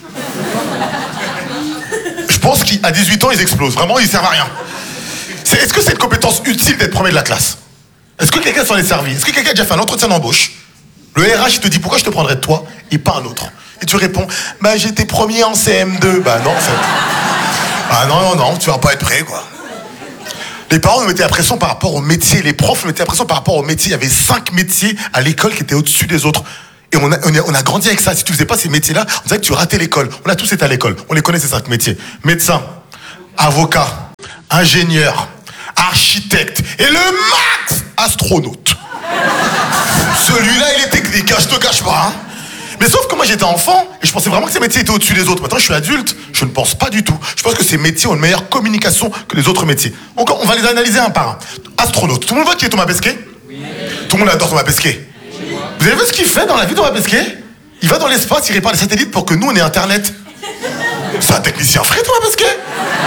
Je pense qu'à 18 ans, ils explosent. Vraiment, ils servent à rien. Est-ce que c'est une compétence utile d'être premier de la classe? Est-ce que quelqu'un s'en est servi? Est-ce que quelqu'un a déjà fait un entretien d'embauche? Le RH, il te dit pourquoi je te prendrais de toi et pas un autre. Et tu réponds, bah j'étais premier en CM2. Bah non, en fait. Ah non, tu vas pas être prêt, quoi. Les parents nous mettaient la pression par rapport au métier. Les profs nous mettaient la pression par rapport au métier. Il y avait 5 métiers à l'école qui étaient au-dessus des autres. Et on a grandi avec ça. Si tu faisais pas ces métiers-là, on dirait que tu ratais l'école. On a tous été à l'école. On les connaît, ces 5 métiers. Médecin, avocat, ingénieur, architecte et le max, astronaute. Celui-là, il est technique, hein, je te cache pas. Hein. Mais sauf que moi, j'étais enfant et je pensais vraiment que ces métiers étaient au-dessus des autres. Maintenant, je suis adulte, je ne pense pas du tout. Je pense que ces métiers ont une meilleure communication que les autres métiers. Encore, on va les analyser un par un. Astronaute. Tout le monde voit qui est Thomas Pesquet? Oui. Tout le monde adore Thomas Pesquet. Vous avez vu ce qu'il fait dans la vie, Thomas Pesquet? Il va dans l'espace, il répare les satellites pour que nous, on ait Internet. C'est un technicien frais, Thomas Pesquet.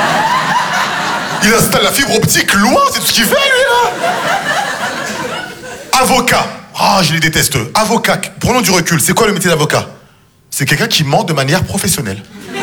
Il installe la fibre optique loin, c'est tout ce qu'il fait, lui, là. Avocat. Ah, je les déteste, eux. Avocat. Prenons du recul. C'est quoi le métier d'avocat? C'est quelqu'un qui ment de manière professionnelle.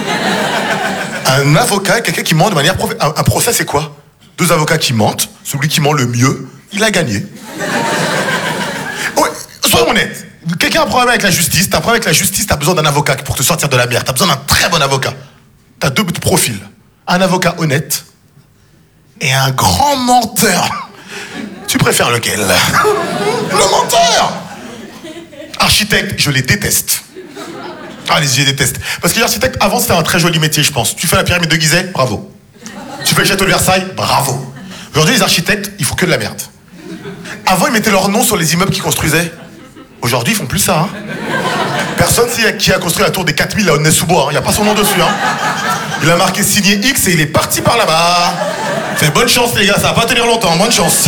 Un avocat est quelqu'un qui ment de manière professionnelle. Un procès, c'est quoi? 2 avocats qui mentent. Celui qui ment le mieux, il a gagné. Ouais, soyons honnêtes. Quelqu'un a un problème avec la justice. T'as un problème avec la justice, t'as besoin d'un avocat pour te sortir de la merde. T'as besoin d'un très bon avocat. T'as 2 profils. Un avocat honnête et un grand menteur. Tu préfères lequel? Le menteur. Architecte, je les déteste. Ah, je les déteste. Parce que l'architecte, avant, c'était un très joli métier, je pense. Tu fais la pyramide de Gizeh, bravo. Tu fais le château de Versailles, bravo. Aujourd'hui, les architectes, ils font que de la merde. Avant, ils mettaient leur nom sur les immeubles qu'ils construisaient. Aujourd'hui, ils font plus ça. Hein. Personne sait qui a construit la tour des 4000 à Aulnay-sous-Bois. Il n'y a pas son nom dessus. Hein. Il a marqué signé X et il est parti par là-bas. Fait bonne chance, les gars, ça va pas tenir longtemps. Bonne chance.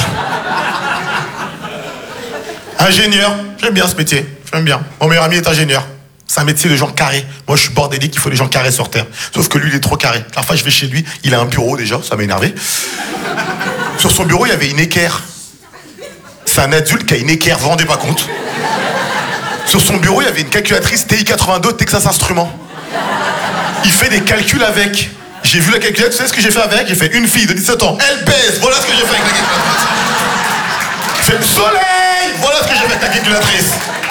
Ingénieur, j'aime bien ce métier. J'aime bien. Mon meilleur ami est ingénieur. C'est un métier de gens carrés. Moi, je suis bordélique, il faut des gens carrés sur Terre. Sauf que lui, il est trop carré. La fois, je vais chez lui, il a un bureau déjà, ça m'a énervé. Sur son bureau, il y avait une équerre. C'est un adulte qui a une équerre, vous vous rendez pas compte? Sur son bureau, il y avait une calculatrice TI-82 Texas Instruments. Il fait des calculs avec. J'ai vu la calculatrice, tu sais ce que j'ai fait avec? J'ai fait une fille de 17 ans, elle pèse, voilà ce que j'ai fait avec la calculatrice. J'ai fait soleil, voilà ce que j'ai fait avec la calculatrice.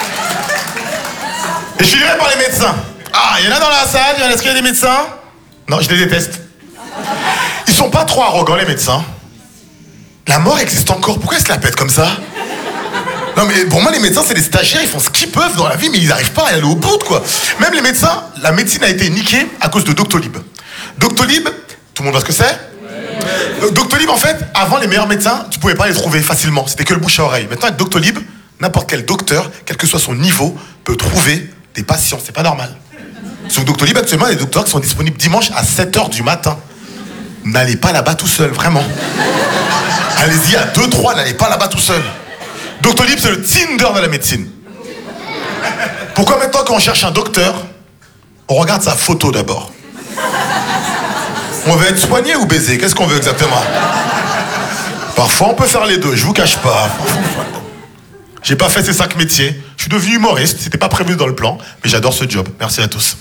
Et je suis livré par les médecins. Ah, il y en a dans la salle, est-ce qu'il y a des médecins? Non, je les déteste. Ils sont pas trop arrogants, les médecins. La mort existe encore, pourquoi ils se la pètent comme ça? Non mais pour moi les médecins c'est des stagiaires, ils font ce qu'ils peuvent dans la vie mais ils n'arrivent pas à aller au bout quoi. Même les médecins, la médecine a été niquée à cause de Doctolib. Doctolib, tout le monde voit ce que c'est? Doctolib en fait, avant les meilleurs médecins, tu pouvais pas les trouver facilement, c'était que le bouche à oreille. Maintenant avec Doctolib, n'importe quel docteur, quel que soit son niveau, peut trouver des patients, c'est pas normal. Sauf que Doctolib actuellement, il y a des docteurs qui sont disponibles dimanche à 7h du matin. N'allez pas là-bas tout seul, vraiment. Allez-y à 2-3, n'allez pas là-bas tout seul. Doctolib, c'est le Tinder de la médecine. Pourquoi maintenant, quand on cherche un docteur, on regarde sa photo d'abord? On veut être soigné ou baiser? Qu'est-ce qu'on veut exactement? Parfois, on peut faire les deux, je vous cache pas. J'ai pas fait ces 5 métiers. Je suis devenu humoriste, c'était pas prévu dans le plan, mais j'adore ce job. Merci à tous.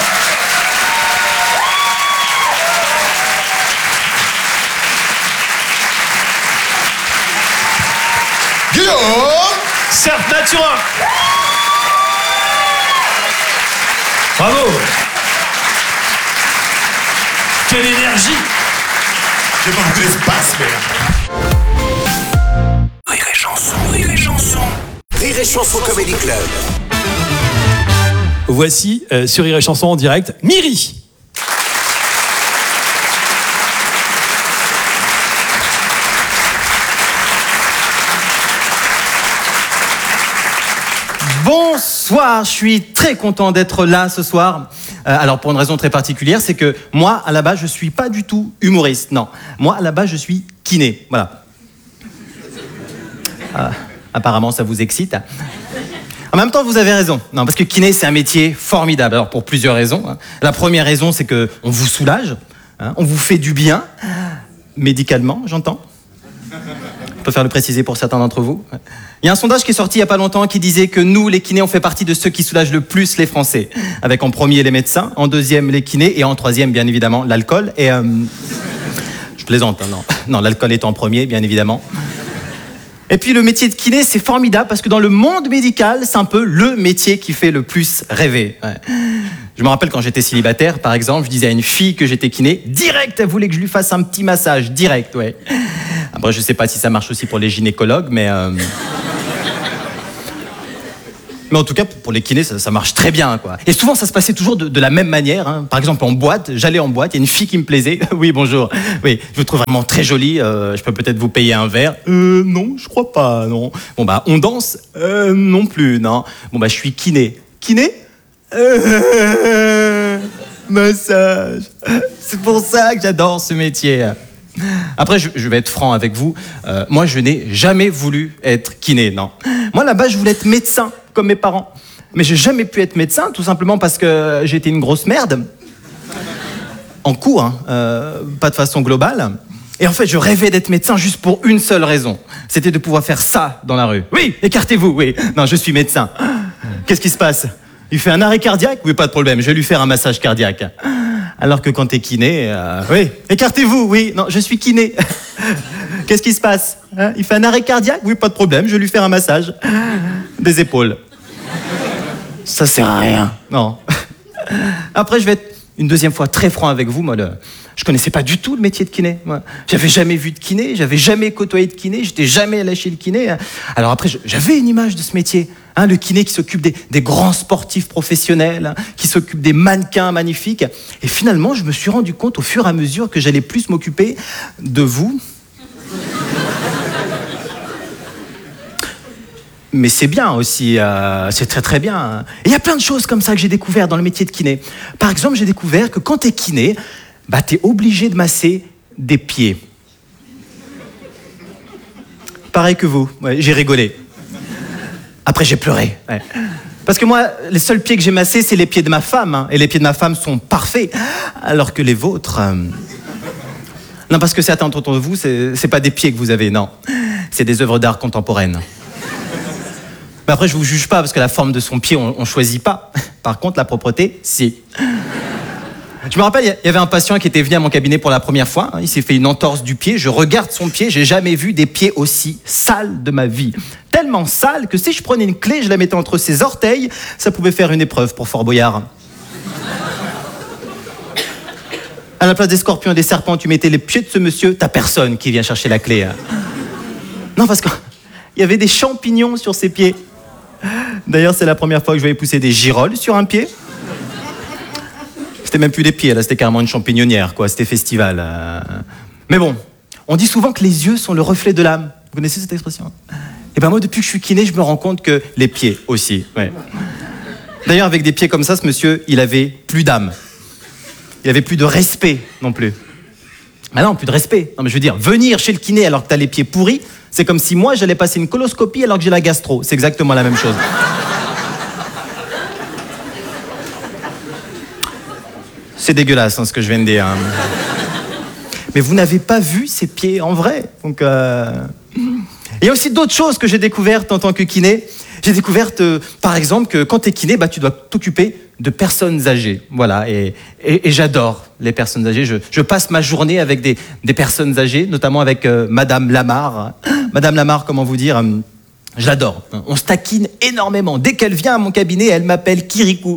Guillaume
Certes Mathurin. Bravo. Quelle énergie.
J'ai pas beaucoup d'espace, mais...
Rire et chanson, rire et chanson. Rire et chanson Comedy Club.
Voici sur Rire et Chanson en direct, Myri.
Bonsoir, je suis très content d'être là ce soir. Alors pour une raison très particulière, c'est que moi, à la base, je suis pas du tout humoriste. Non, moi, à la base, je suis kiné. Voilà. Apparemment, ça vous excite. En même temps, vous avez raison. Non, parce que kiné, c'est un métier formidable. Alors pour plusieurs raisons. La première raison, c'est que on vous soulage, on vous fait du bien, médicalement, j'entends. Je préfère le préciser pour certains d'entre vous. Il y a un sondage qui est sorti il n'y a pas longtemps qui disait que nous, les kinés, on fait partie de ceux qui soulagent le plus les Français. Avec en premier les médecins, en deuxième les kinés et en troisième, bien évidemment, l'alcool. Et je plaisante, hein, non, l'alcool est en premier, bien évidemment. Et puis le métier de kiné, c'est formidable parce que dans le monde médical, c'est un peu le métier qui fait le plus rêver. Ouais. Je me rappelle quand j'étais célibataire, par exemple, je disais à une fille que j'étais kiné, direct, elle voulait que je lui fasse un petit massage, direct, ouais. Après, je sais pas si ça marche aussi pour les gynécologues, mais... Mais en tout cas, pour les kinés, ça marche très bien, quoi. Et souvent, ça se passait toujours de la même manière. Hein. Par exemple, en boîte, j'allais en boîte, il y a une fille qui me plaisait. Oui, bonjour. Oui, je vous trouve vraiment très jolie. Je peux peut-être vous payer un verre. Non, je crois pas, non. Bon, bah, on danse non plus, non. Bon, bah, je suis kiné. Kiné massage. C'est pour ça que j'adore ce métier. Après, je vais être franc avec vous. Moi, je n'ai jamais voulu être kiné, non. Moi, là-bas, je voulais être médecin, comme mes parents. Mais j'ai jamais pu être médecin, tout simplement parce que j'étais une grosse merde. En cours, hein, pas de façon globale. Et en fait, je rêvais d'être médecin juste pour une seule raison. C'était de pouvoir faire ça dans la rue. Oui, écartez-vous, oui. Non, je suis médecin. Qu'est-ce qui se passe? Il fait un arrêt cardiaque? Oui, pas de problème, je vais lui faire un massage cardiaque. Alors que quand t'es kiné, oui, écartez-vous, oui, non, je suis kiné. Qu'est-ce qui se passe? Il fait un arrêt cardiaque? Oui, pas de problème, je vais lui faire un massage des épaules. Ça sert à rien. Non. Après, je vais être une deuxième fois très franc avec vous. Moi, je connaissais pas du tout le métier de kiné. Moi. J'avais jamais vu de kiné, j'avais jamais côtoyé de kiné, j'étais jamais allé chez le kiné. Alors après, j'avais une image de ce métier. Hein, le kiné qui s'occupe des grands sportifs professionnels, hein, qui s'occupe des mannequins magnifiques. Et finalement, je me suis rendu compte au fur et à mesure que j'allais plus m'occuper de vous. Mais c'est bien aussi, c'est très très bien. Et il y a plein de choses comme ça que j'ai découvert dans le métier de kiné. Par exemple, j'ai découvert que quand t'es kiné, bah t'es obligé de masser des pieds. Pareil que vous, ouais, j'ai rigolé. Après, j'ai pleuré. Ouais. Parce que moi, les seuls pieds que j'ai massés, c'est les pieds de ma femme. Hein, et les pieds de ma femme sont parfaits. Alors que les vôtres... Non, parce que certains d'entre vous, c'est pas des pieds que vous avez, non. C'est des œuvres d'art contemporaines. Mais après, je vous juge pas, parce que la forme de son pied, on choisit pas. Par contre, la propreté, si. Je me rappelle, il y avait un patient qui était venu à mon cabinet pour la première fois. Il s'est fait une entorse du pied. Je regarde son pied. J'ai jamais vu des pieds aussi sales de ma vie. Tellement sales que si je prenais une clé, je la mettais entre ses orteils, ça pouvait faire une épreuve pour Fort Boyard. À la place des scorpions et des serpents, tu mettais les pieds de ce monsieur, t'as personne qui vient chercher la clé. Non, parce qu'il y avait des champignons sur ses pieds. D'ailleurs, c'est la première fois que je voyais pousser des girolles sur un pied. C'était même plus des pieds, là, c'était carrément une champignonnière, quoi. C'était festival. Mais bon, on dit souvent que les yeux sont le reflet de l'âme. Vous connaissez cette expression? Et ben moi, depuis que je suis kiné, je me rends compte que les pieds aussi. Ouais. D'ailleurs, avec des pieds comme ça, ce monsieur, il avait plus d'âme. Il avait plus de respect non plus. Ah non, plus de respect. Non, mais je veux dire, venir chez le kiné alors que t'as les pieds pourris, c'est comme si moi, j'allais passer une coloscopie alors que j'ai la gastro. C'est exactement la même chose. C'est dégueulasse, hein, ce que je viens de dire. Hein. Mais vous n'avez pas vu ces pieds en vrai. Donc, Il y a aussi d'autres choses que j'ai découvertes en tant que kiné. J'ai découvert, par exemple, que quand tu es kiné, bah, tu dois t'occuper de personnes âgées. Voilà, et j'adore les personnes âgées. Je passe ma journée avec des personnes âgées, notamment avec Madame Lamar. Madame Lamar, comment vous dire je l'adore. On se taquine énormément. Dès qu'elle vient à mon cabinet, elle m'appelle Kirikou.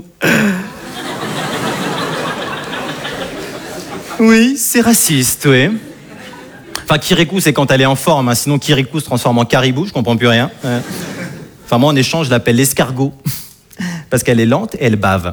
Oui, c'est raciste, oui. Enfin, Kirikou, c'est quand elle est en forme. Hein. Sinon, Kirikou se transforme en caribou, je comprends plus rien. Enfin, moi, en échange, je l'appelle l'escargot. Parce qu'elle est lente et elle bave.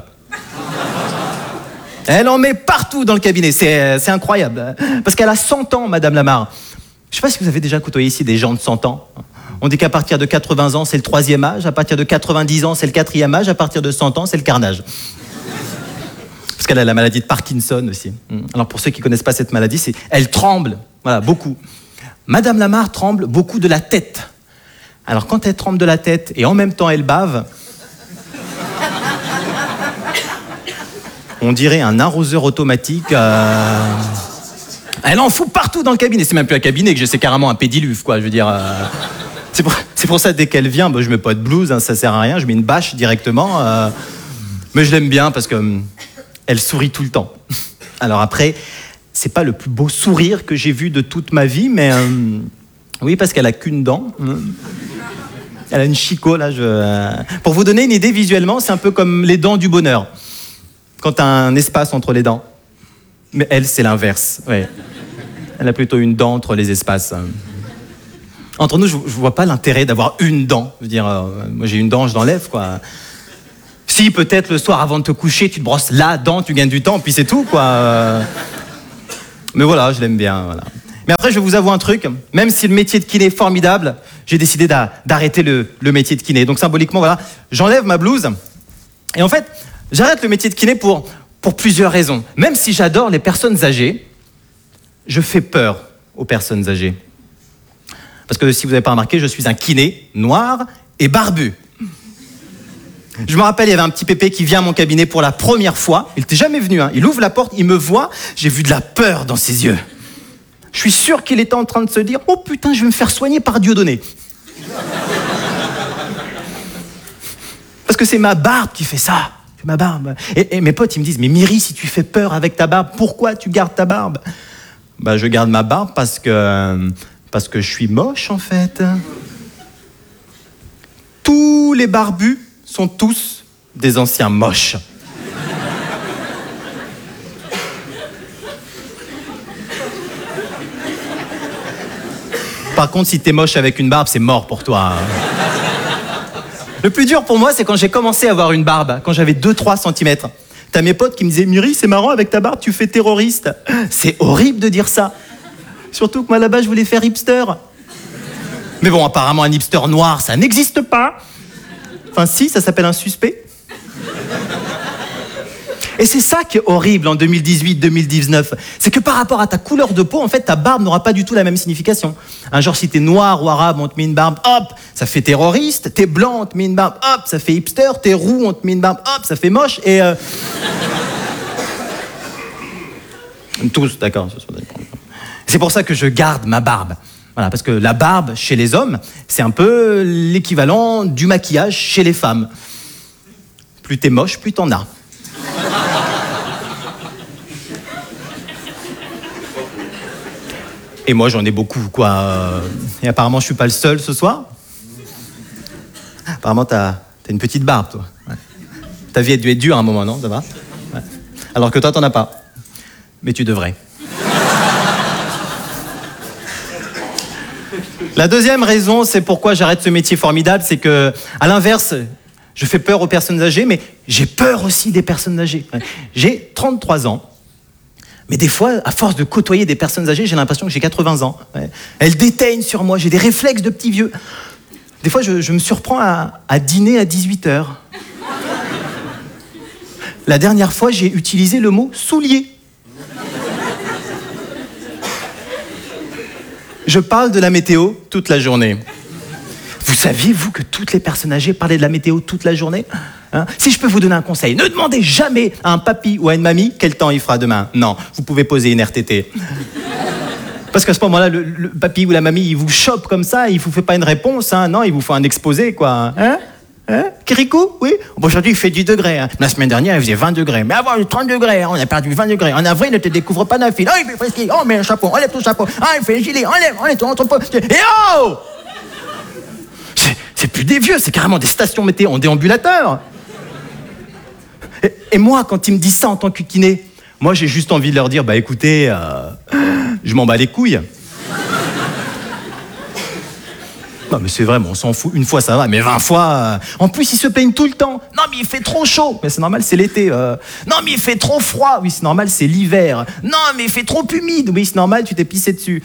Elle en met partout dans le cabinet. C'est incroyable. Parce qu'elle a 100 ans, Madame Lamar. Je sais pas si vous avez déjà côtoyé ici des gens de 100 ans. On dit qu'à partir de 80 ans, c'est le 3e âge. À partir de 90 ans, c'est le 4e âge. À partir de 100 ans, c'est le carnage. Parce qu'elle a la maladie de Parkinson aussi. Alors pour ceux qui ne connaissent pas cette maladie, elle tremble, voilà, beaucoup. Madame Lamar tremble beaucoup de la tête. Alors quand elle tremble de la tête et en même temps elle bave, on dirait un arroseur automatique. Elle en fout partout dans le cabinet. C'est même plus un cabinet que j'ai, c'est carrément un pédiluve, quoi. Je veux dire. C'est pour ça dès qu'elle vient, je mets pas de blouse, hein, ça sert à rien. Je mets une bâche directement. Mais je l'aime bien parce que elle sourit tout le temps. Alors après, c'est pas le plus beau sourire que j'ai vu de toute ma vie, mais oui, parce qu'elle a qu'une dent. Elle a une chicot, là. Pour vous donner une idée visuellement, c'est un peu comme les dents du bonheur. Quand t'as un espace entre les dents. Mais elle, c'est l'inverse. Ouais. Elle a plutôt une dent entre les espaces. Entre nous, je vois pas l'intérêt d'avoir une dent. Je veux dire, moi j'ai une dent, je l'enlève, quoi. Si, peut-être le soir avant de te coucher, tu te brosses la dent, tu gagnes du temps, puis c'est tout, quoi. Mais voilà, je l'aime bien, voilà. Mais après, je vais vous avouer un truc. Même si le métier de kiné est formidable, j'ai décidé d'arrêter le métier de kiné. Donc symboliquement, voilà, j'enlève ma blouse. Et en fait, j'arrête le métier de kiné pour plusieurs raisons. Même si j'adore les personnes âgées, je fais peur aux personnes âgées. Parce que si vous n'avez pas remarqué, je suis un kiné noir et barbu. Je me rappelle, il y avait un petit pépé qui vient à mon cabinet pour la première fois. Il n'était jamais venu, hein. Il ouvre la porte, il me voit, j'ai vu de la peur dans ses yeux. Je suis sûr qu'il était en train de se dire « Oh putain, je vais me faire soigner par Dieudonné. » Parce que c'est ma barbe qui fait ça. C'est ma barbe. Et mes potes, ils me disent « Mais Myri, si tu fais peur avec ta barbe, pourquoi tu gardes ta barbe ?» Bah, je garde ma barbe parce que je suis moche, en fait. Tous les barbus sont tous des anciens moches. Par contre, si t'es moche avec une barbe, c'est mort pour toi. Le plus dur pour moi, c'est quand j'ai commencé à avoir une barbe, quand j'avais 2-3 cm. T'as mes potes qui me disaient « Myri, c'est marrant, avec ta barbe, tu fais terroriste. » C'est horrible de dire ça. Surtout que moi, là-bas, je voulais faire hipster. Mais bon, apparemment, un hipster noir, ça n'existe pas. Enfin, si, ça s'appelle un suspect. Et c'est ça qui est horrible en 2018-2019. C'est que par rapport à ta couleur de peau, en fait, ta barbe n'aura pas du tout la même signification. Un genre, si t'es noir ou arabe, on te met une barbe, hop, ça fait terroriste. T'es blanc, on te met une barbe, hop, ça fait hipster. T'es roux, on te met une barbe, hop, ça fait moche. Et tous, d'accord. C'est pour ça que je garde ma barbe. Voilà, parce que la barbe, chez les hommes, c'est un peu l'équivalent du maquillage chez les femmes. Plus t'es moche, plus t'en as. Et moi, j'en ai beaucoup, quoi. Et apparemment, je suis pas le seul ce soir. Apparemment, t'as une petite barbe, toi. Ouais. Ta vie a dû être dure à un moment, non? Ça va? Ouais. Alors que toi, t'en as pas. Mais tu devrais. La deuxième raison, c'est pourquoi j'arrête ce métier formidable, c'est que, à l'inverse, je fais peur aux personnes âgées, mais j'ai peur aussi des personnes âgées. J'ai 33 ans. Mais des fois, à force de côtoyer des personnes âgées, j'ai l'impression que j'ai 80 ans. Ouais. Elles déteignent sur moi, j'ai des réflexes de petit vieux. Des fois, je me surprends à dîner à 18h. La dernière fois, j'ai utilisé le mot « soulier ». Je parle de la météo toute la journée. Vous saviez, vous, que toutes les personnes âgées parlaient de la météo toute la journée? Hein? Si je peux vous donner un conseil, ne demandez jamais à un papy ou à une mamie quel temps il fera demain. Non, vous pouvez poser une RTT. Parce qu'à ce moment-là, le papy ou la mamie, il vous chope comme ça, il vous fait pas une réponse, hein? Non, il vous fait un exposé, quoi. Hein? Hein? Kirikou? Oui? Bon, aujourd'hui, il fait 10 degrés. Hein. La semaine dernière, il faisait 20 degrés. Mais avant, il y a 30 degrés. Hein. On a perdu 20 degrés. En avril, ne te découvre pas d'un fil. Oh, il fait frisky. Oh, mets un chapeau. Enlève ton chapeau. Ah, il fait le gilet. Enlève ton entrepôt. Et oh! C'est plus des vieux, c'est carrément des stations météo en déambulateur. Et moi, quand ils me disent ça en tant que kiné, moi, j'ai juste envie de leur dire, bah écoutez, je m'en bats les couilles. Non, mais c'est vrai, on s'en fout. Une fois, ça va, mais 20 fois... En plus, ils se plaignent tout le temps. Non, mais il fait trop chaud. Mais c'est normal, c'est l'été. Non, mais il fait trop froid. Oui, c'est normal, c'est l'hiver. Non, mais il fait trop humide. Oui, c'est normal, tu t'es pissé dessus.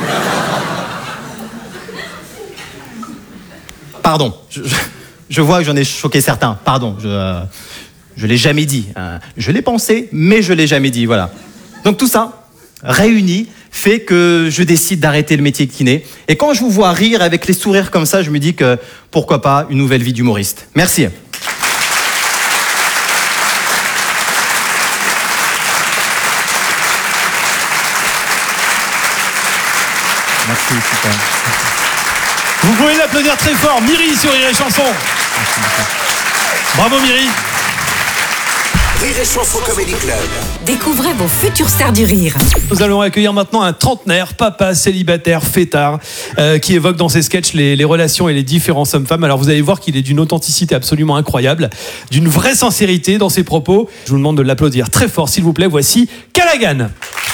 Pardon, je vois que j'en ai choqué certains. Pardon, je l'ai jamais dit. Je l'ai pensé, mais je l'ai jamais dit, voilà. Donc tout ça, réuni, fait que je décide d'arrêter le métier de kiné. Et quand je vous vois rire avec les sourires comme ça, je me dis que pourquoi pas une nouvelle vie d'humoriste. Merci. Merci, super.
Vous pouvez l'applaudir très fort, Myri sur Rire et Chanson. Bravo Myri.
Rire et Chanson Comedy Club.
Découvrez vos futures stars du rire.
Nous allons accueillir maintenant un trentenaire, papa, célibataire, fêtard, qui évoque dans ses sketchs les relations et les différences hommes-femmes. Alors vous allez voir qu'il est d'une authenticité absolument incroyable, d'une vraie sincérité dans ses propos. Je vous demande de l'applaudir très fort, s'il vous plaît. Voici Callaghan.